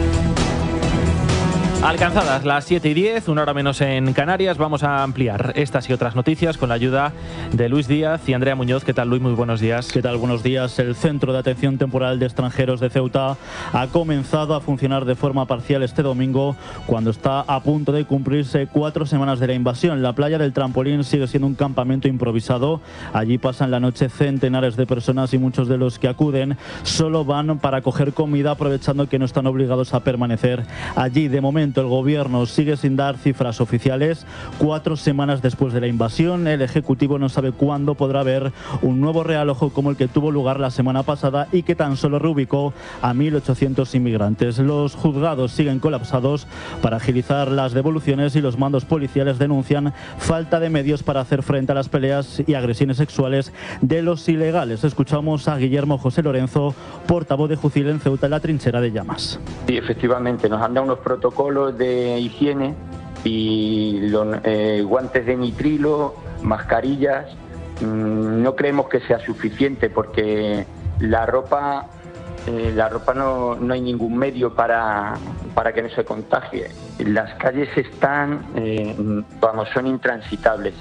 Alcanzadas las siete y diez, una hora menos en Canarias, vamos a ampliar estas y otras noticias con la ayuda de Luis Díaz y Andrea Muñoz. ¿Qué tal, Luis? Muy buenos días. ¿Qué tal? Buenos días. El Centro de Atención Temporal de Extranjeros de Ceuta ha comenzado a funcionar de forma parcial este domingo, cuando está a punto de cumplirse cuatro semanas de la invasión. La playa del Trampolín sigue siendo un campamento improvisado. Allí pasan la noche centenares de personas y muchos de los que acuden solo van para coger comida, aprovechando que no están obligados a permanecer allí. De momento, el gobierno sigue sin dar cifras oficiales. Cuatro semanas después de la invasión, el Ejecutivo no sabe cuándo podrá haber un nuevo realojo como el que tuvo lugar la semana pasada y que tan solo reubicó a mil ochocientos inmigrantes. Los juzgados siguen colapsados para agilizar las devoluciones y los mandos policiales denuncian falta de medios para hacer frente a las peleas y agresiones sexuales de los ilegales. Escuchamos a Guillermo José Lorenzo, portavoz de Jucil en Ceuta, en la trinchera de Llamas. Sí, efectivamente, nos han dado unos protocolos de higiene y los eh, guantes de nitrilo, mascarillas. Mm, no creemos que sea suficiente, porque la ropa eh, la ropa no, no hay ningún medio para, para que no se contagie. Las calles están, eh, vamos, son intransitables.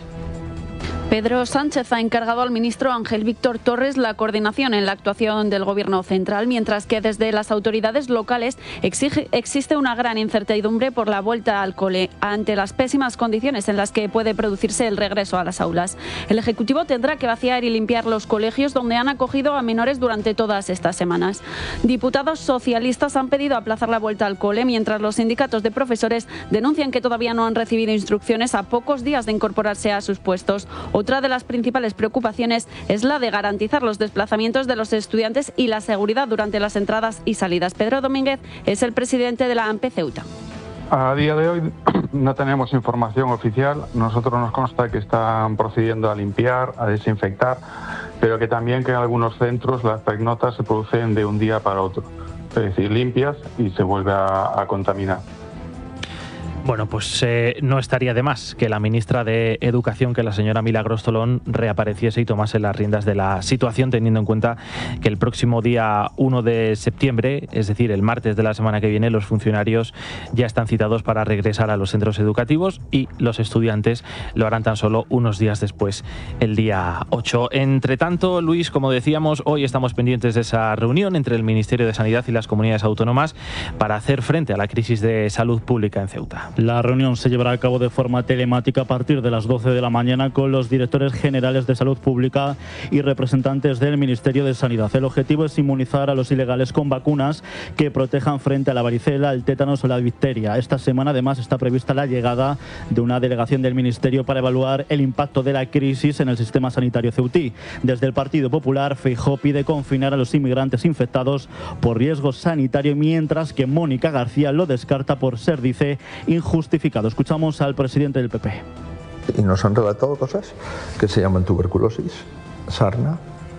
Pedro Sánchez ha encargado al ministro Ángel Víctor Torres la coordinación en la actuación del Gobierno central, mientras que desde las autoridades locales exige, existe una gran incertidumbre por la vuelta al cole, ante las pésimas condiciones en las que puede producirse el regreso a las aulas. El Ejecutivo tendrá que vaciar y limpiar los colegios donde han acogido a menores durante todas estas semanas. Diputados socialistas han pedido aplazar la vuelta al cole, mientras los sindicatos de profesores denuncian que todavía no han recibido instrucciones a pocos días de incorporarse a sus puestos. Otra de las principales preocupaciones es la de garantizar los desplazamientos de los estudiantes y la seguridad durante las entradas y salidas. Pedro Domínguez es el presidente de la A M P Ceuta. A día de hoy no tenemos información oficial. Nosotros nos consta que están procediendo a limpiar, a desinfectar, pero que también que en algunos centros las pernoctas se producen de un día para otro. Es decir, limpias y se vuelve a, a contaminar. Bueno, pues eh, no estaría de más que la ministra de Educación, que la señora Milagros Tolón, reapareciese y tomase las riendas de la situación, teniendo en cuenta que el próximo día uno de septiembre, es decir, el martes de la semana que viene, los funcionarios ya están citados para regresar a los centros educativos y los estudiantes lo harán tan solo unos días después, el día ocho. Entre tanto, Luis, como decíamos, hoy estamos pendientes de esa reunión entre el Ministerio de Sanidad y las comunidades autónomas para hacer frente a la crisis de salud pública en Ceuta. La reunión se llevará a cabo de forma telemática a partir de las doce de la mañana con los directores generales de salud pública y representantes del Ministerio de Sanidad. El objetivo es inmunizar a los ilegales con vacunas que protejan frente a la varicela, el tétanos o la difteria. Esta semana además está prevista la llegada de una delegación del Ministerio para evaluar el impacto de la crisis en el sistema sanitario ceutí. Desde el Partido Popular, Feijóo pide confinar a los inmigrantes infectados por riesgo sanitario, mientras que Mónica García lo descarta por ser, dice, injustificado. Escuchamos al presidente del P P. Y nos han relatado cosas que se llaman tuberculosis, sarna,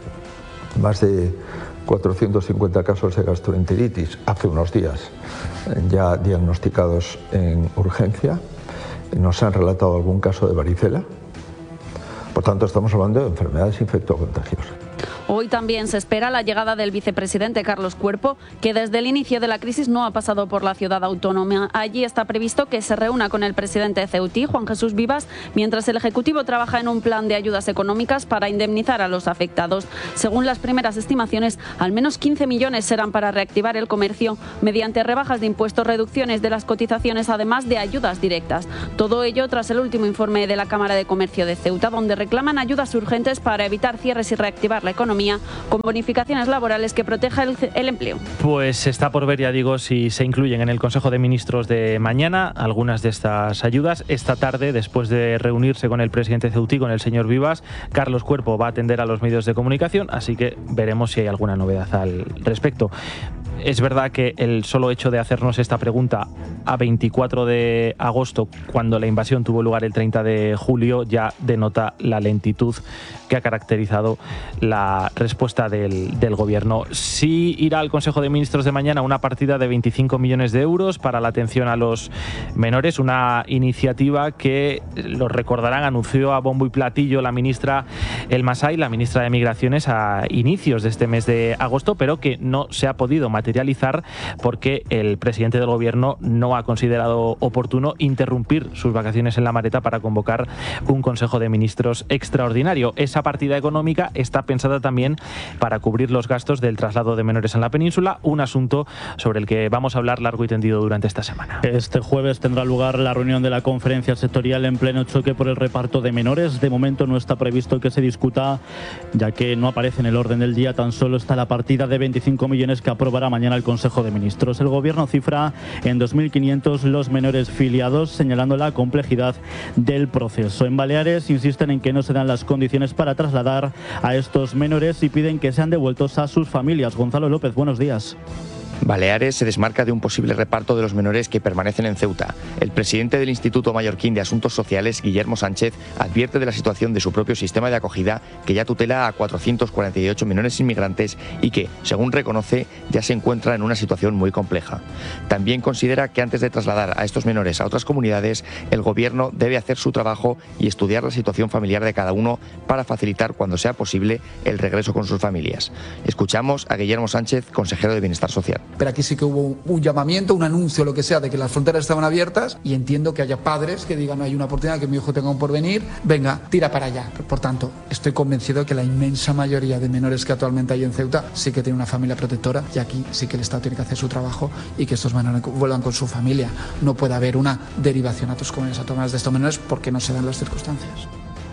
más de cuatrocientos cincuenta casos de gastroenteritis hace unos días ya diagnosticados en urgencia. Nos han relatado algún caso de varicela. Por tanto, estamos hablando de enfermedades infectocontagiosas. Hoy también se espera la llegada del vicepresidente Carlos Cuerpo, que desde el inicio de la crisis no ha pasado por la ciudad autónoma. Allí está previsto que se reúna con el presidente ceutí, Juan Jesús Vivas, mientras el Ejecutivo trabaja en un plan de ayudas económicas para indemnizar a los afectados. Según las primeras estimaciones, al menos quince millones serán para reactivar el comercio mediante rebajas de impuestos, reducciones de las cotizaciones, además de ayudas directas. Todo ello tras el último informe de la Cámara de Comercio de Ceuta, donde reclaman ayudas urgentes para evitar cierres y reactivar la economía con bonificaciones laborales que proteja el, el empleo. Pues está por ver, ya digo, si se incluyen en el Consejo de Ministros de mañana algunas de estas ayudas. Esta tarde, después de reunirse con el presidente ceutí, con el señor Vivas, Carlos Cuerpo va a atender a los medios de comunicación, así que veremos si hay alguna novedad al respecto. Es verdad que el solo hecho de hacernos esta pregunta a veinticuatro de agosto, cuando la invasión tuvo lugar el treinta de julio, ya denota la lentitud que ha caracterizado la respuesta del, del Gobierno. Sí irá al Consejo de Ministros de mañana una partida de veinticinco millones de euros para la atención a los menores, una iniciativa que, lo recordarán, anunció a bombo y platillo la ministra El Masai, la ministra de Migraciones, a inicios de este mes de agosto, pero que no se ha podido materializar porque el presidente del Gobierno no ha considerado oportuno interrumpir sus vacaciones en La Mareta para convocar un Consejo de Ministros extraordinario. Esa partida económica está pensada también para cubrir los gastos del traslado de menores en la península, un asunto sobre el que vamos a hablar largo y tendido durante esta semana. Este jueves tendrá lugar la reunión de la conferencia sectorial en pleno choque por el reparto de menores. De momento no está previsto que se discuta, ya que no aparece en el orden del día. Tan solo está la partida de veinticinco millones que aprobará mañana el Consejo de Ministros. El Gobierno cifra en dos mil quinientos los menores filiados, señalando la complejidad del proceso. En Baleares insisten en que no se dan las condiciones para trasladar a estos menores y piden que sean devueltos a sus familias. Gonzalo López, buenos días. Baleares se desmarca de un posible reparto de los menores que permanecen en Ceuta. El presidente del Instituto Mallorquín de Asuntos Sociales, Guillermo Sánchez, advierte de la situación de su propio sistema de acogida, que ya tutela a cuatrocientos cuarenta y ocho menores inmigrantes y que, según reconoce, ya se encuentra en una situación muy compleja. También considera que antes de trasladar a estos menores a otras comunidades, el Gobierno debe hacer su trabajo y estudiar la situación familiar de cada uno para facilitar, cuando sea posible, el regreso con sus familias. Escuchamos a Guillermo Sánchez, consejero de Bienestar Social. Pero aquí sí que hubo un llamamiento, un anuncio, lo que sea, de que las fronteras estaban abiertas, y entiendo que haya padres que digan: hay una oportunidad, que mi hijo tenga un porvenir, venga, tira para allá. Por tanto, estoy convencido de que la inmensa mayoría de menores que actualmente hay en Ceuta sí que tienen una familia protectora, y aquí sí que el Estado tiene que hacer su trabajo y que estos menores vuelvan con su familia. No puede haber una derivación a otras comunidades autónomas de estos menores porque no se dan las circunstancias.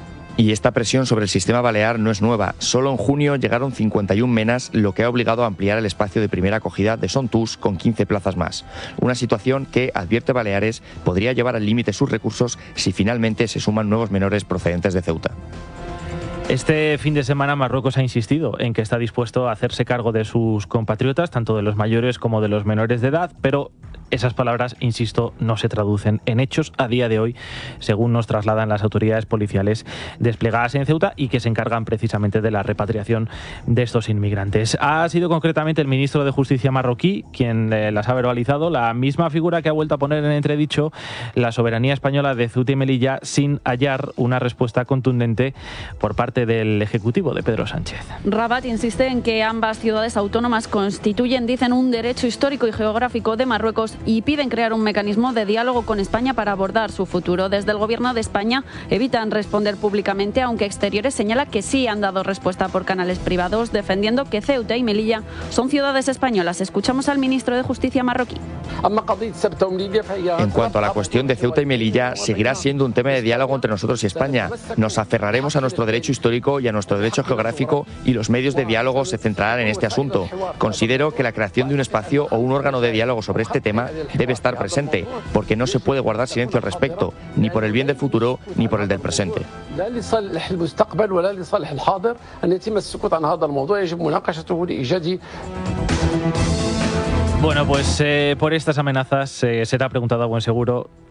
Y esta presión sobre el sistema balear no es nueva. Solo en junio llegaron cincuenta y una menas, lo que ha obligado a ampliar el espacio de primera acogida de Sontús con quince plazas más. Una situación que, advierte Baleares, podría llevar al límite sus recursos si finalmente se suman nuevos menores procedentes de Ceuta. Este fin de semana Marruecos ha insistido en que está dispuesto a hacerse cargo de sus compatriotas, tanto de los mayores como de los menores de edad, pero esas palabras, insisto, no se traducen en hechos a día de hoy, según nos trasladan las autoridades policiales desplegadas en Ceuta y que se encargan precisamente de la repatriación de estos inmigrantes. Ha sido concretamente el ministro de Justicia marroquí quien eh, las ha verbalizado, la misma figura que ha vuelto a poner en entredicho la soberanía española de Ceuta y Melilla, sin hallar una respuesta contundente por parte del Ejecutivo de Pedro Sánchez. Rabat insiste en que ambas ciudades autónomas constituyen, dicen, un derecho histórico y geográfico de Marruecos, y piden crear un mecanismo de diálogo con España para abordar su futuro. Desde el Gobierno de España evitan responder públicamente, aunque Exteriores señala que sí han dado respuesta por canales privados, defendiendo que Ceuta y Melilla son ciudades españolas. Escuchamos al ministro de Justicia marroquí. En cuanto a la cuestión de Ceuta y Melilla, seguirá siendo un tema de diálogo entre nosotros y España. Nos aferraremos a nuestro derecho histórico y a nuestro derecho geográfico, y los medios de diálogo se centrarán en este asunto. Considero que la creación de un espacio o un órgano de diálogo sobre este tema debe estar presente, porque no se puede guardar silencio al respecto, ni por el bien del futuro ni por el del presente. Bueno, pues eh, por estas amenazas eh, será preguntado a buen seguro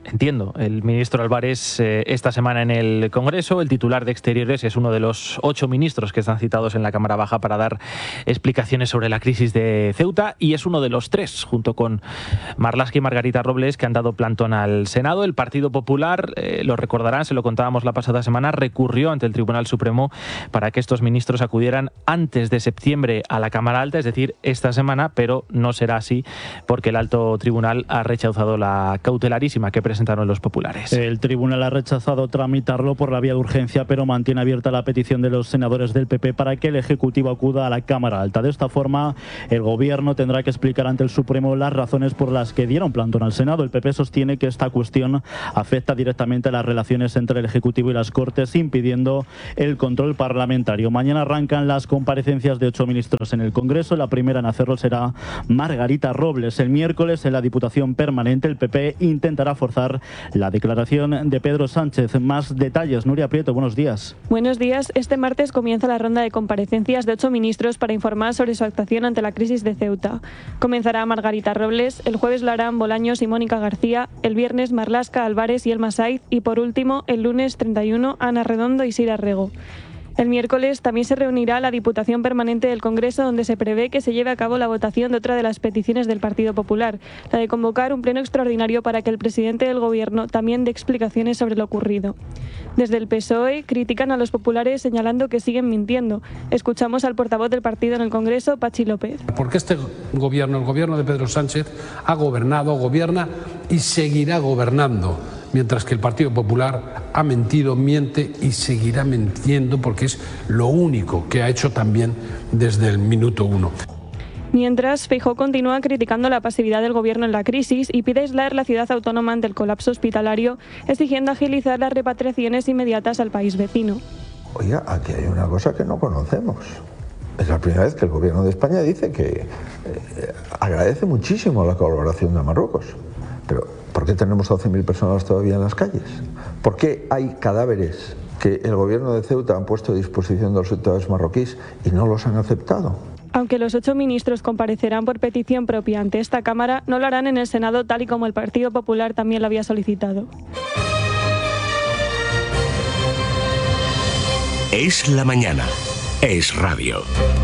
entiendo, el ministro Álvarez eh, esta semana en el Congreso. El titular de Exteriores es uno de los ocho ministros que están citados en la Cámara Baja para dar explicaciones sobre la crisis de Ceuta, y es uno de los tres, junto con Marlaska y Margarita Robles, que han dado plantón al Senado. El Partido Popular, eh, lo recordarán, se lo contábamos la pasada semana, recurrió ante el Tribunal Supremo para que estos ministros acudieran antes de septiembre a la Cámara Alta, es decir, esta semana, pero no será así porque el alto tribunal ha rechazado la cautelarísima que presentaron los populares. El tribunal ha rechazado tramitarlo por la vía de urgencia, pero mantiene abierta la petición de los senadores del P P para que el Ejecutivo acuda a la Cámara Alta. De esta forma, el Gobierno tendrá que explicar ante el Supremo las razones por las que dieron plantón al Senado. El P P sostiene que esta cuestión afecta directamente a las relaciones entre el Ejecutivo y las Cortes, impidiendo el control parlamentario. Mañana arrancan las comparecencias de ocho ministros en el Congreso. La primera en hacerlo será Margarita Robles. El miércoles, en la Diputación Permanente, el P P intentará forzar la declaración de Pedro Sánchez. Más detalles, Nuria Prieto, buenos días. Buenos días. Este martes comienza la ronda de comparecencias de ocho ministros para informar sobre su actuación ante la crisis de Ceuta. Comenzará Margarita Robles, el jueves lo harán Bolaños y Mónica García, el viernes Marlaska, Álvarez y Elma Saiz, y por último, el lunes treinta y uno, Ana Redondo y Sira Rego. El miércoles también se reunirá la Diputación Permanente del Congreso, donde se prevé que se lleve a cabo la votación de otra de las peticiones del Partido Popular, la de convocar un pleno extraordinario para que el presidente del Gobierno también dé explicaciones sobre lo ocurrido. Desde el P S O E critican a los populares señalando que siguen mintiendo. Escuchamos al portavoz del partido en el Congreso, Pachi López. Porque este gobierno, el gobierno de Pedro Sánchez, ha gobernado, gobierna y seguirá gobernando, mientras que el Partido Popular ha mentido, miente y seguirá mintiendo, porque es lo único que ha hecho también desde el minuto uno. Mientras, Feijóo continúa criticando la pasividad del Gobierno en la crisis y pide aislar la ciudad autónoma ante el colapso hospitalario, exigiendo agilizar las repatriaciones inmediatas al país vecino. Oiga, aquí hay una cosa que no conocemos. Es la primera vez que el Gobierno de España dice que eh, agradece muchísimo la colaboración de Marruecos. Pero, ¿por qué tenemos doce mil personas todavía en las calles? ¿Por qué hay cadáveres que el Gobierno de Ceuta han puesto a disposición de los autoridades marroquíes y no los han aceptado? Aunque los ocho ministros comparecerán por petición propia ante esta Cámara, no lo harán en el Senado, tal y como el Partido Popular también lo había solicitado. Es la mañana. Es radio.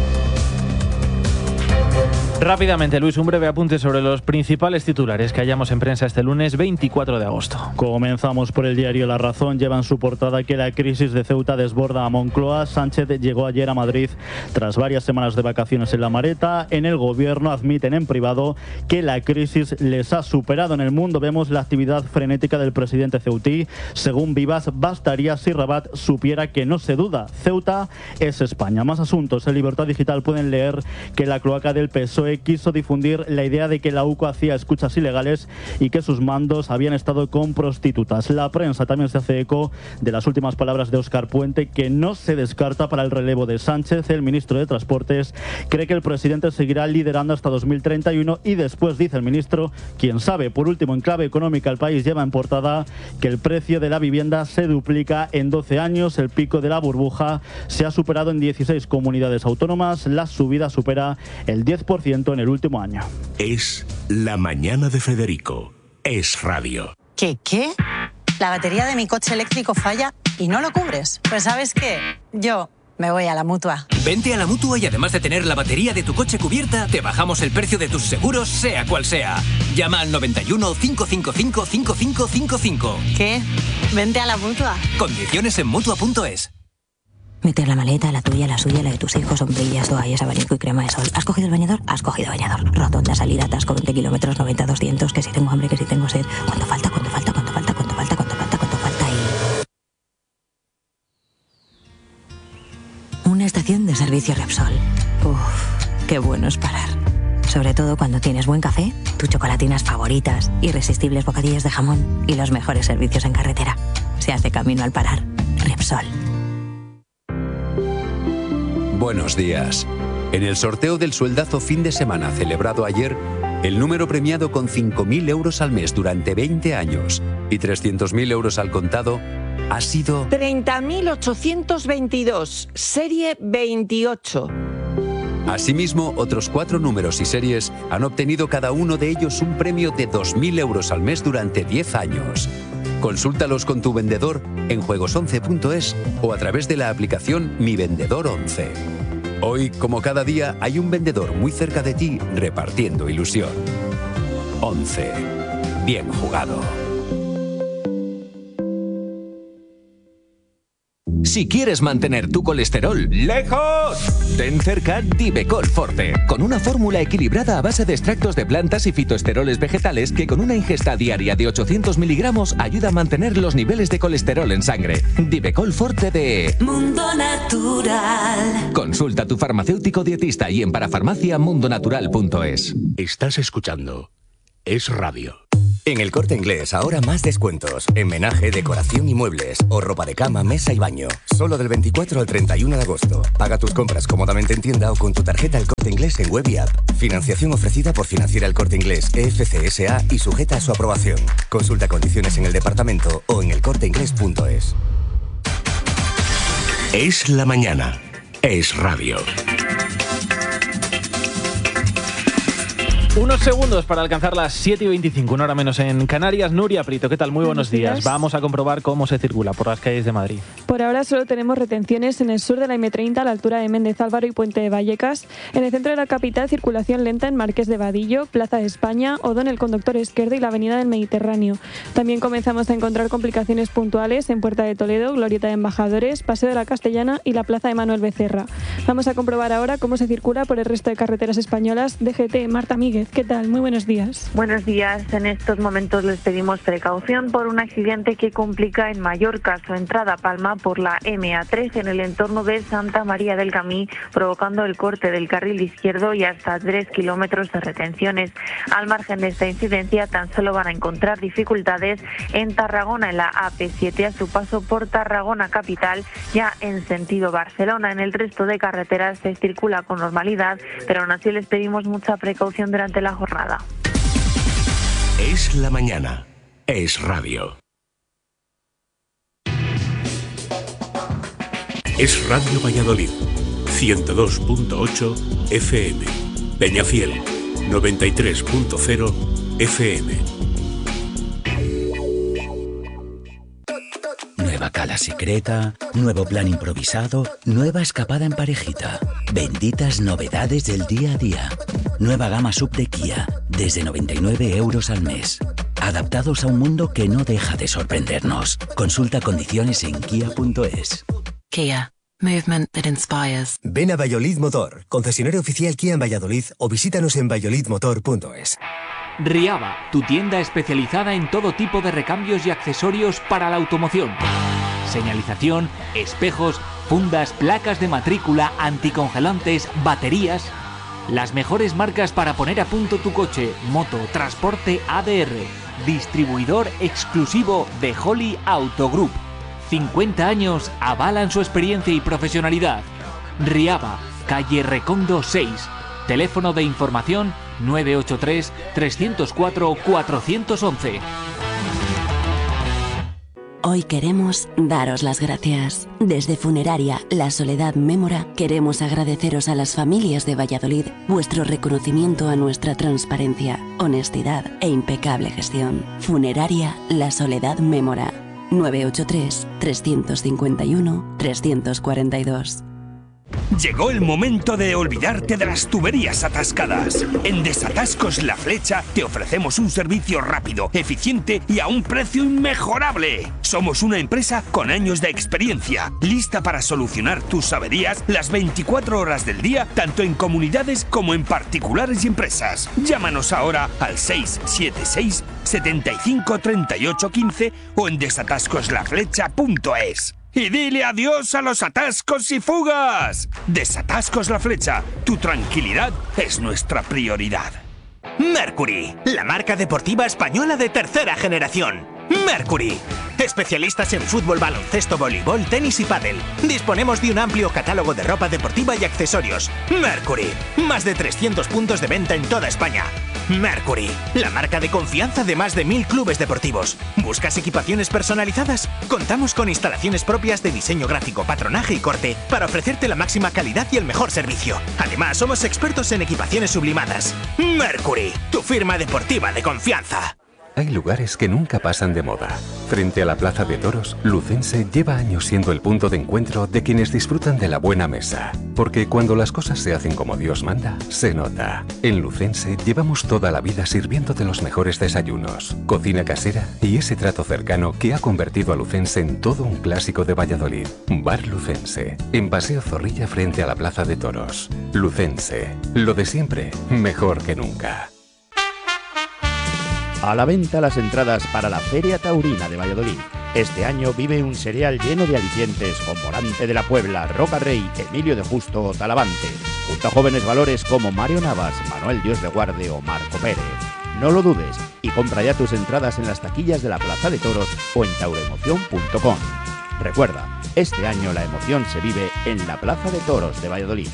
Rápidamente, Luis, un breve apunte sobre los principales titulares que hallamos en prensa este lunes veinticuatro de agosto. Comenzamos por el diario La Razón. Lleva en su portada que la crisis de Ceuta desborda a Moncloa. Sánchez llegó ayer a Madrid tras varias semanas de vacaciones en La Mareta. En el Gobierno admiten en privado que la crisis les ha superado. En El Mundo vemos la actividad frenética del presidente ceutí. Según Vivas, bastaría si Rabat supiera que no se duda. Ceuta es España. Más asuntos. En Libertad Digital pueden leer que la cloaca del P S O E quiso difundir la idea de que la U C O hacía escuchas ilegales y que sus mandos habían estado con prostitutas. La prensa también se hace eco de las últimas palabras de Óscar Puente, que no se descarta para el relevo de Sánchez. El ministro de Transportes cree que el presidente seguirá liderando hasta dos mil treinta y uno y después, dice el ministro, quién sabe. Por último, en clave económica, El País lleva en portada que el precio de la vivienda se duplica en doce años. El pico de la burbuja se ha superado en dieciséis comunidades autónomas. La subida supera el diez por ciento en el último año. Es la mañana de Federico. Es radio. ¿Qué qué? La batería de mi coche eléctrico falla y no lo cubres. Pues ¿sabes qué? Yo me voy a la Mutua. Vente a la Mutua y además de tener la batería de tu coche cubierta, te bajamos el precio de tus seguros, sea cual sea. Llama al noventa y uno, cinco cinco cinco, cinco cinco cinco cinco. ¿Qué? Vente a la Mutua. Condiciones en Mutua punto es. Meter la maleta, la tuya, la suya, la de tus hijos, sombrillas, toallas, abanico y crema de sol. ¿Has cogido el bañador? Has cogido bañador. Rotonda, salida, atasco, veinte kilómetros, noventa, doscientos, que si tengo hambre, que si tengo sed. ¿Cuánto falta? ¿Cuánto falta? ¿Cuánto falta? ¿Cuánto falta? ¿Cuánto falta? ¿Cuánto falta? Y... Una estación de servicio Repsol. Uff, qué bueno es parar. Sobre todo cuando tienes buen café, tus chocolatinas favoritas, irresistibles bocadillos de jamón y los mejores servicios en carretera. Se hace camino al parar. Repsol. Buenos días. En el sorteo del sueldazo fin de semana celebrado ayer, el número premiado con cinco mil euros al mes durante veinte años y trescientos mil euros al contado ha sido treinta mil ochocientos veintidós, serie veintiocho. Asimismo, otros cuatro números y series han obtenido cada uno de ellos un premio de dos mil euros al mes durante diez años. Consúltalos con tu vendedor en juegos once punto es o a través de la aplicación Mi Vendedor once. Hoy, como cada día, hay un vendedor muy cerca de ti repartiendo ilusión. once. Bien jugado. Si quieres mantener tu colesterol lejos, ten cerca Divecol Forte, con una fórmula equilibrada a base de extractos de plantas y fitoesteroles vegetales que con una ingesta diaria de ochocientos miligramos ayuda a mantener los niveles de colesterol en sangre. Divecol Forte de Mundo Natural. Consulta a tu farmacéutico dietista y en parafarmacia mundonatural punto es. Estás escuchando Es Radio. En El Corte Inglés ahora más descuentos. En menaje, decoración y muebles. O ropa de cama, mesa y baño. Solo del veinticuatro al treinta y uno de agosto. Paga tus compras cómodamente en tienda o con tu tarjeta El Corte Inglés en web y app. Financiación ofrecida por Financiera El Corte Inglés E F C S A y sujeta a su aprobación. Consulta condiciones en el departamento o en el corte inglés punto es. Es la mañana. Es Radio. Unos segundos para alcanzar las siete y veinticinco, una hora menos en Canarias. Nuria Prieto, ¿qué tal? Muy buenos, buenos días. días. Vamos a comprobar cómo se circula por las calles de Madrid. Por ahora solo tenemos retenciones en el sur de la eme treinta, a la altura de Méndez Álvaro y Puente de Vallecas. En el centro de la capital, circulación lenta en Marqués de Vadillo, Plaza de España, Odón el Conductor Izquierdo y la Avenida del Mediterráneo. También comenzamos a encontrar complicaciones puntuales en Puerta de Toledo, Glorieta de Embajadores, Paseo de la Castellana y la Plaza de Manuel Becerra. Vamos a comprobar ahora cómo se circula por el resto de carreteras españolas. D G T, Marta Míguez, ¿qué tal? Muy buenos días. Buenos días. En estos momentos les pedimos precaución por un accidente que complica en Mallorca su entrada a Palma por la eme a tres en el entorno de Santa María del Camí, provocando el corte del carril izquierdo y hasta tres kilómetros de retenciones. Al margen de esta incidencia, tan solo van a encontrar dificultades en Tarragona, en la A P siete, a su paso por Tarragona capital, ya en sentido Barcelona. En el resto de carreteras se circula con normalidad, pero aún así les pedimos mucha precaución durante la jornada. Es la mañana. Es Radio. Es Radio Valladolid. ciento dos punto ocho F M. Peñafiel. noventa y tres punto cero F M. Nueva cala secreta, nuevo plan improvisado, nueva escapada en parejita. Benditas novedades del día a día. Nueva gama sub de Kia, desde noventa y nueve euros al mes. Adaptados a un mundo que no deja de sorprendernos. Consulta condiciones en kia punto es. Kia. Movement that inspires. Ven a Valladolid Motor, concesionario oficial Kia en Valladolid, o visítanos en valladolid motor punto es. Riava, tu tienda especializada en todo tipo de recambios y accesorios para la automoción. Señalización, espejos, fundas, placas de matrícula, anticongelantes, baterías. Las mejores marcas para poner a punto tu coche, moto, transporte A D R. Distribuidor exclusivo de Holly Auto Group. cincuenta años avalan su experiencia y profesionalidad. Riava, calle Recondo seis. Teléfono de información nueve ocho tres, tres cero cuatro, cuatro uno uno. Hoy queremos daros las gracias. Desde Funeraria La Soledad Mémora queremos agradeceros a las familias de Valladolid vuestro reconocimiento a nuestra transparencia, honestidad e impecable gestión. Funeraria La Soledad Mémora. nueve ocho tres, tres cinco uno, tres cuatro dos. Llegó el momento de olvidarte de las tuberías atascadas. En Desatascos La Flecha te ofrecemos un servicio rápido, eficiente y a un precio inmejorable. Somos una empresa con años de experiencia, lista para solucionar tus averías las veinticuatro horas del día, tanto en comunidades como en particulares y empresas. Llámanos ahora al seis siete seis, setenta y cinco, treinta y ocho, quince o en desatascos la flecha punto es. Y dile adiós a los atascos y fugas. Desatascos La Flecha. Tu tranquilidad es nuestra prioridad. Mercury, la marca deportiva española de tercera generación. Mercury. Especialistas en fútbol, baloncesto, voleibol, tenis y pádel. Disponemos de un amplio catálogo de ropa deportiva y accesorios. Mercury. Más de trescientos puntos de venta en toda España. Mercury, la marca de confianza de más de mil clubes deportivos. ¿Buscas equipaciones personalizadas? Contamos con instalaciones propias de diseño gráfico, patronaje y corte para ofrecerte la máxima calidad y el mejor servicio. Además, somos expertos en equipaciones sublimadas. Mercury, tu firma deportiva de confianza. Hay lugares que nunca pasan de moda. Frente a la Plaza de Toros, Lucense lleva años siendo el punto de encuentro de quienes disfrutan de la buena mesa. Porque cuando las cosas se hacen como Dios manda, se nota. En Lucense llevamos toda la vida sirviéndote los mejores desayunos, cocina casera y ese trato cercano que ha convertido a Lucense en todo un clásico de Valladolid. Bar Lucense, en Paseo Zorrilla frente a la Plaza de Toros. Lucense, lo de siempre, mejor que nunca. A la venta las entradas para la Feria Taurina de Valladolid. Este año vive un serial lleno de alicientes con Morante de la Puebla, Roca Rey, Emilio de Justo o Talavante, junto a jóvenes valores como Mario Navas, Manuel Dios de Guarde o Marco Pérez. No lo dudes y compra ya tus entradas en las taquillas de la Plaza de Toros o en tauroemoción punto com. Recuerda, este año la emoción se vive en la Plaza de Toros de Valladolid.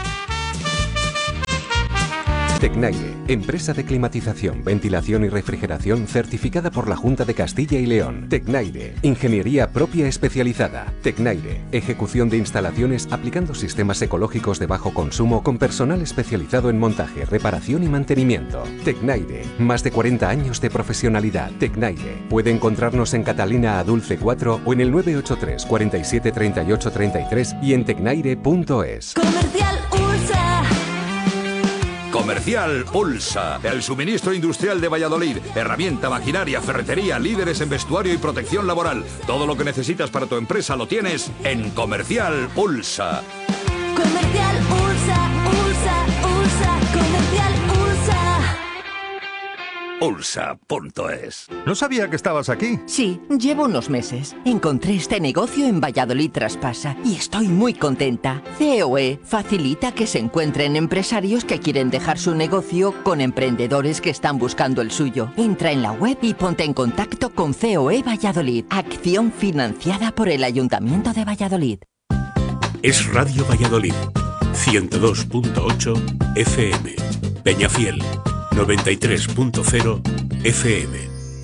Tecnaire, empresa de climatización, ventilación y refrigeración certificada por la Junta de Castilla y León. Tecnaire, ingeniería propia especializada. Tecnaire, ejecución de instalaciones aplicando sistemas ecológicos de bajo consumo con personal especializado en montaje, reparación y mantenimiento. Tecnaire, más de cuarenta años de profesionalidad. Tecnaire, puede encontrarnos en Catalina a Dulce cuatro o en el nueve ocho tres, cuarenta y siete, treinta y ocho, treinta y tres y en tecnaire punto es. Comercial Ulsa. Comercial Ulsa, el suministro industrial de Valladolid. Herramienta, maquinaria, ferretería, líderes en vestuario y protección laboral. Todo lo que necesitas para tu empresa lo tienes en Comercial Ulsa. Comercial Ulsa, Ulsa, Ulsa, Comercial Ulsa. Ulsa punto es. No sabía que estabas aquí. Sí, llevo unos meses. Encontré este negocio en Valladolid Traspasa y estoy muy contenta. C O E facilita que se encuentren empresarios que quieren dejar su negocio con emprendedores que están buscando el suyo. Entra en la web y ponte en contacto con C O E Valladolid. Acción financiada por el Ayuntamiento de Valladolid. Es Radio Valladolid, ciento dos punto ocho F M. Peñafiel, noventa y tres punto cero F M.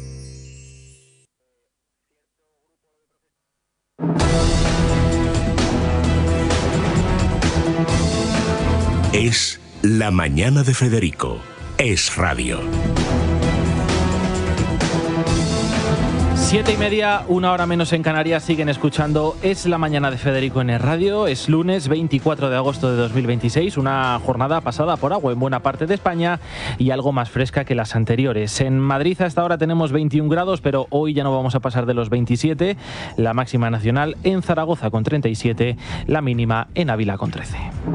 Es La Mañana de Federico. Es radio. Siete y media, una hora menos en Canarias, siguen escuchando Es la Mañana de Federico en el radio. Es lunes veinticuatro de agosto de dos mil veintiséis, una jornada pasada por agua en buena parte de España y algo más fresca que las anteriores. En Madrid a esta hora tenemos veintiún grados, pero hoy ya no vamos a pasar de los veintisiete. La máxima nacional en Zaragoza con treinta y siete, la mínima en Ávila con trece.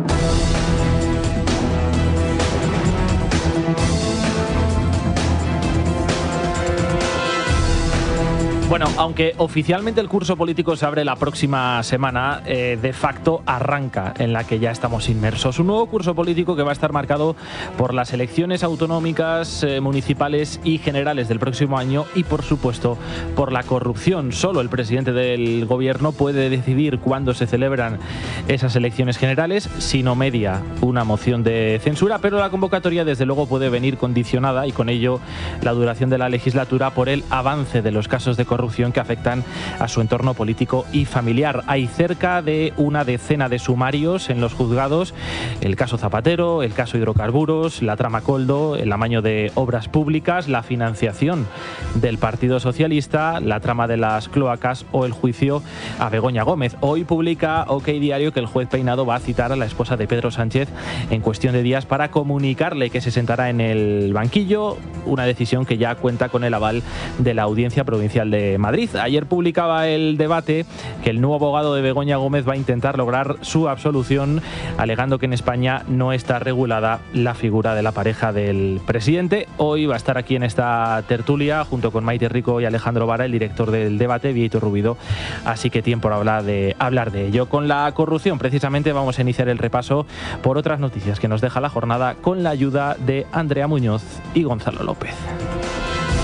Bueno, aunque oficialmente el curso político se abre la próxima semana, eh, de facto arranca en la que ya estamos inmersos. Un nuevo curso político que va a estar marcado por las elecciones autonómicas, eh, municipales y generales del próximo año y, por supuesto, por la corrupción. Solo el presidente del gobierno puede decidir cuándo se celebran esas elecciones generales, si no media una moción de censura, pero la convocatoria desde luego puede venir condicionada y con ello la duración de la legislatura por el avance de los casos de corrupción corrupción que afectan a su entorno político y familiar. Hay cerca de una decena de sumarios en los juzgados, el caso Zapatero, el caso hidrocarburos, la trama Coldo, el amaño de obras públicas, la financiación del Partido Socialista, la trama de las cloacas o el juicio a Begoña Gómez. Hoy publica OK Diario que el juez Peinado va a citar a la esposa de Pedro Sánchez en cuestión de días para comunicarle que se sentará en el banquillo, una decisión que ya cuenta con el aval de la Audiencia Provincial de Madrid. Ayer publicaba El Debate que el nuevo abogado de Begoña Gómez va a intentar lograr su absolución, alegando que en España no está regulada la figura de la pareja del presidente. Hoy va a estar aquí en esta tertulia junto con Maite Rico y Alejandro Vara, el director del Debate, Vieito Rubido, así que tiempo para hablar de, hablar de ello. Con la corrupción, precisamente, vamos a iniciar el repaso por otras noticias que nos deja la jornada con la ayuda de Andrea Muñoz y Gonzalo López.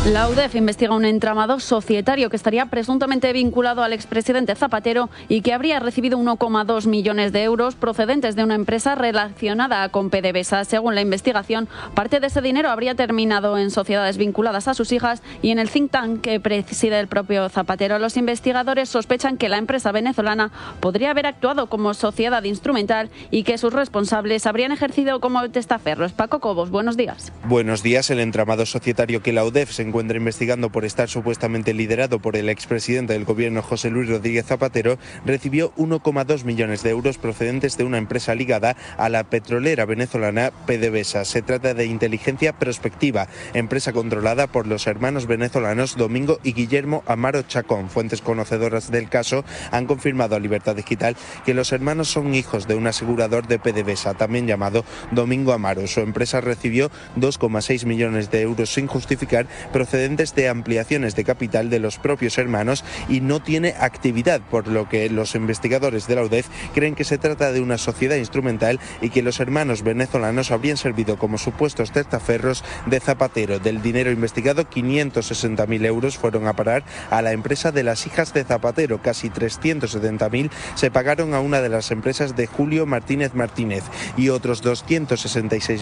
La U D E F investiga un entramado societario que estaría presuntamente vinculado al expresidente Zapatero y que habría recibido uno coma dos millones de euros procedentes de una empresa relacionada con PDVSA. Según la investigación, parte de ese dinero habría terminado en sociedades vinculadas a sus hijas y en el think tank que preside el propio Zapatero. Los investigadores sospechan que la empresa venezolana podría haber actuado como sociedad instrumental y que sus responsables habrían ejercido como testaferros. Paco Cobos, buenos días. Buenos días. El entramado societario que la U D E F se encuentra investigando por estar supuestamente liderado por el expresidente del gobierno José Luis Rodríguez Zapatero recibió uno coma dos millones de euros procedentes de una empresa ligada a la petrolera venezolana PDVSA. Se trata de Inteligencia Prospectiva, empresa controlada por los hermanos venezolanos Domingo y Guillermo Amaro Chacón. Fuentes conocedoras del caso han confirmado a Libertad Digital que los hermanos son hijos de un asegurador de PDVSA, también llamado Domingo Amaro. Su empresa recibió dos coma seis millones de euros sin justificar, procedentes de ampliaciones de capital de los propios hermanos, y no tiene actividad, por lo que los investigadores de la U D E F creen que se trata de una sociedad instrumental y que los hermanos venezolanos habrían servido como supuestos testaferros de Zapatero. Del dinero investigado, quinientos sesenta mil euros fueron a parar a la empresa de las hijas de Zapatero, casi trescientos setenta mil se pagaron a una de las empresas de Julio Martínez Martínez y otros doscientos sesenta y seis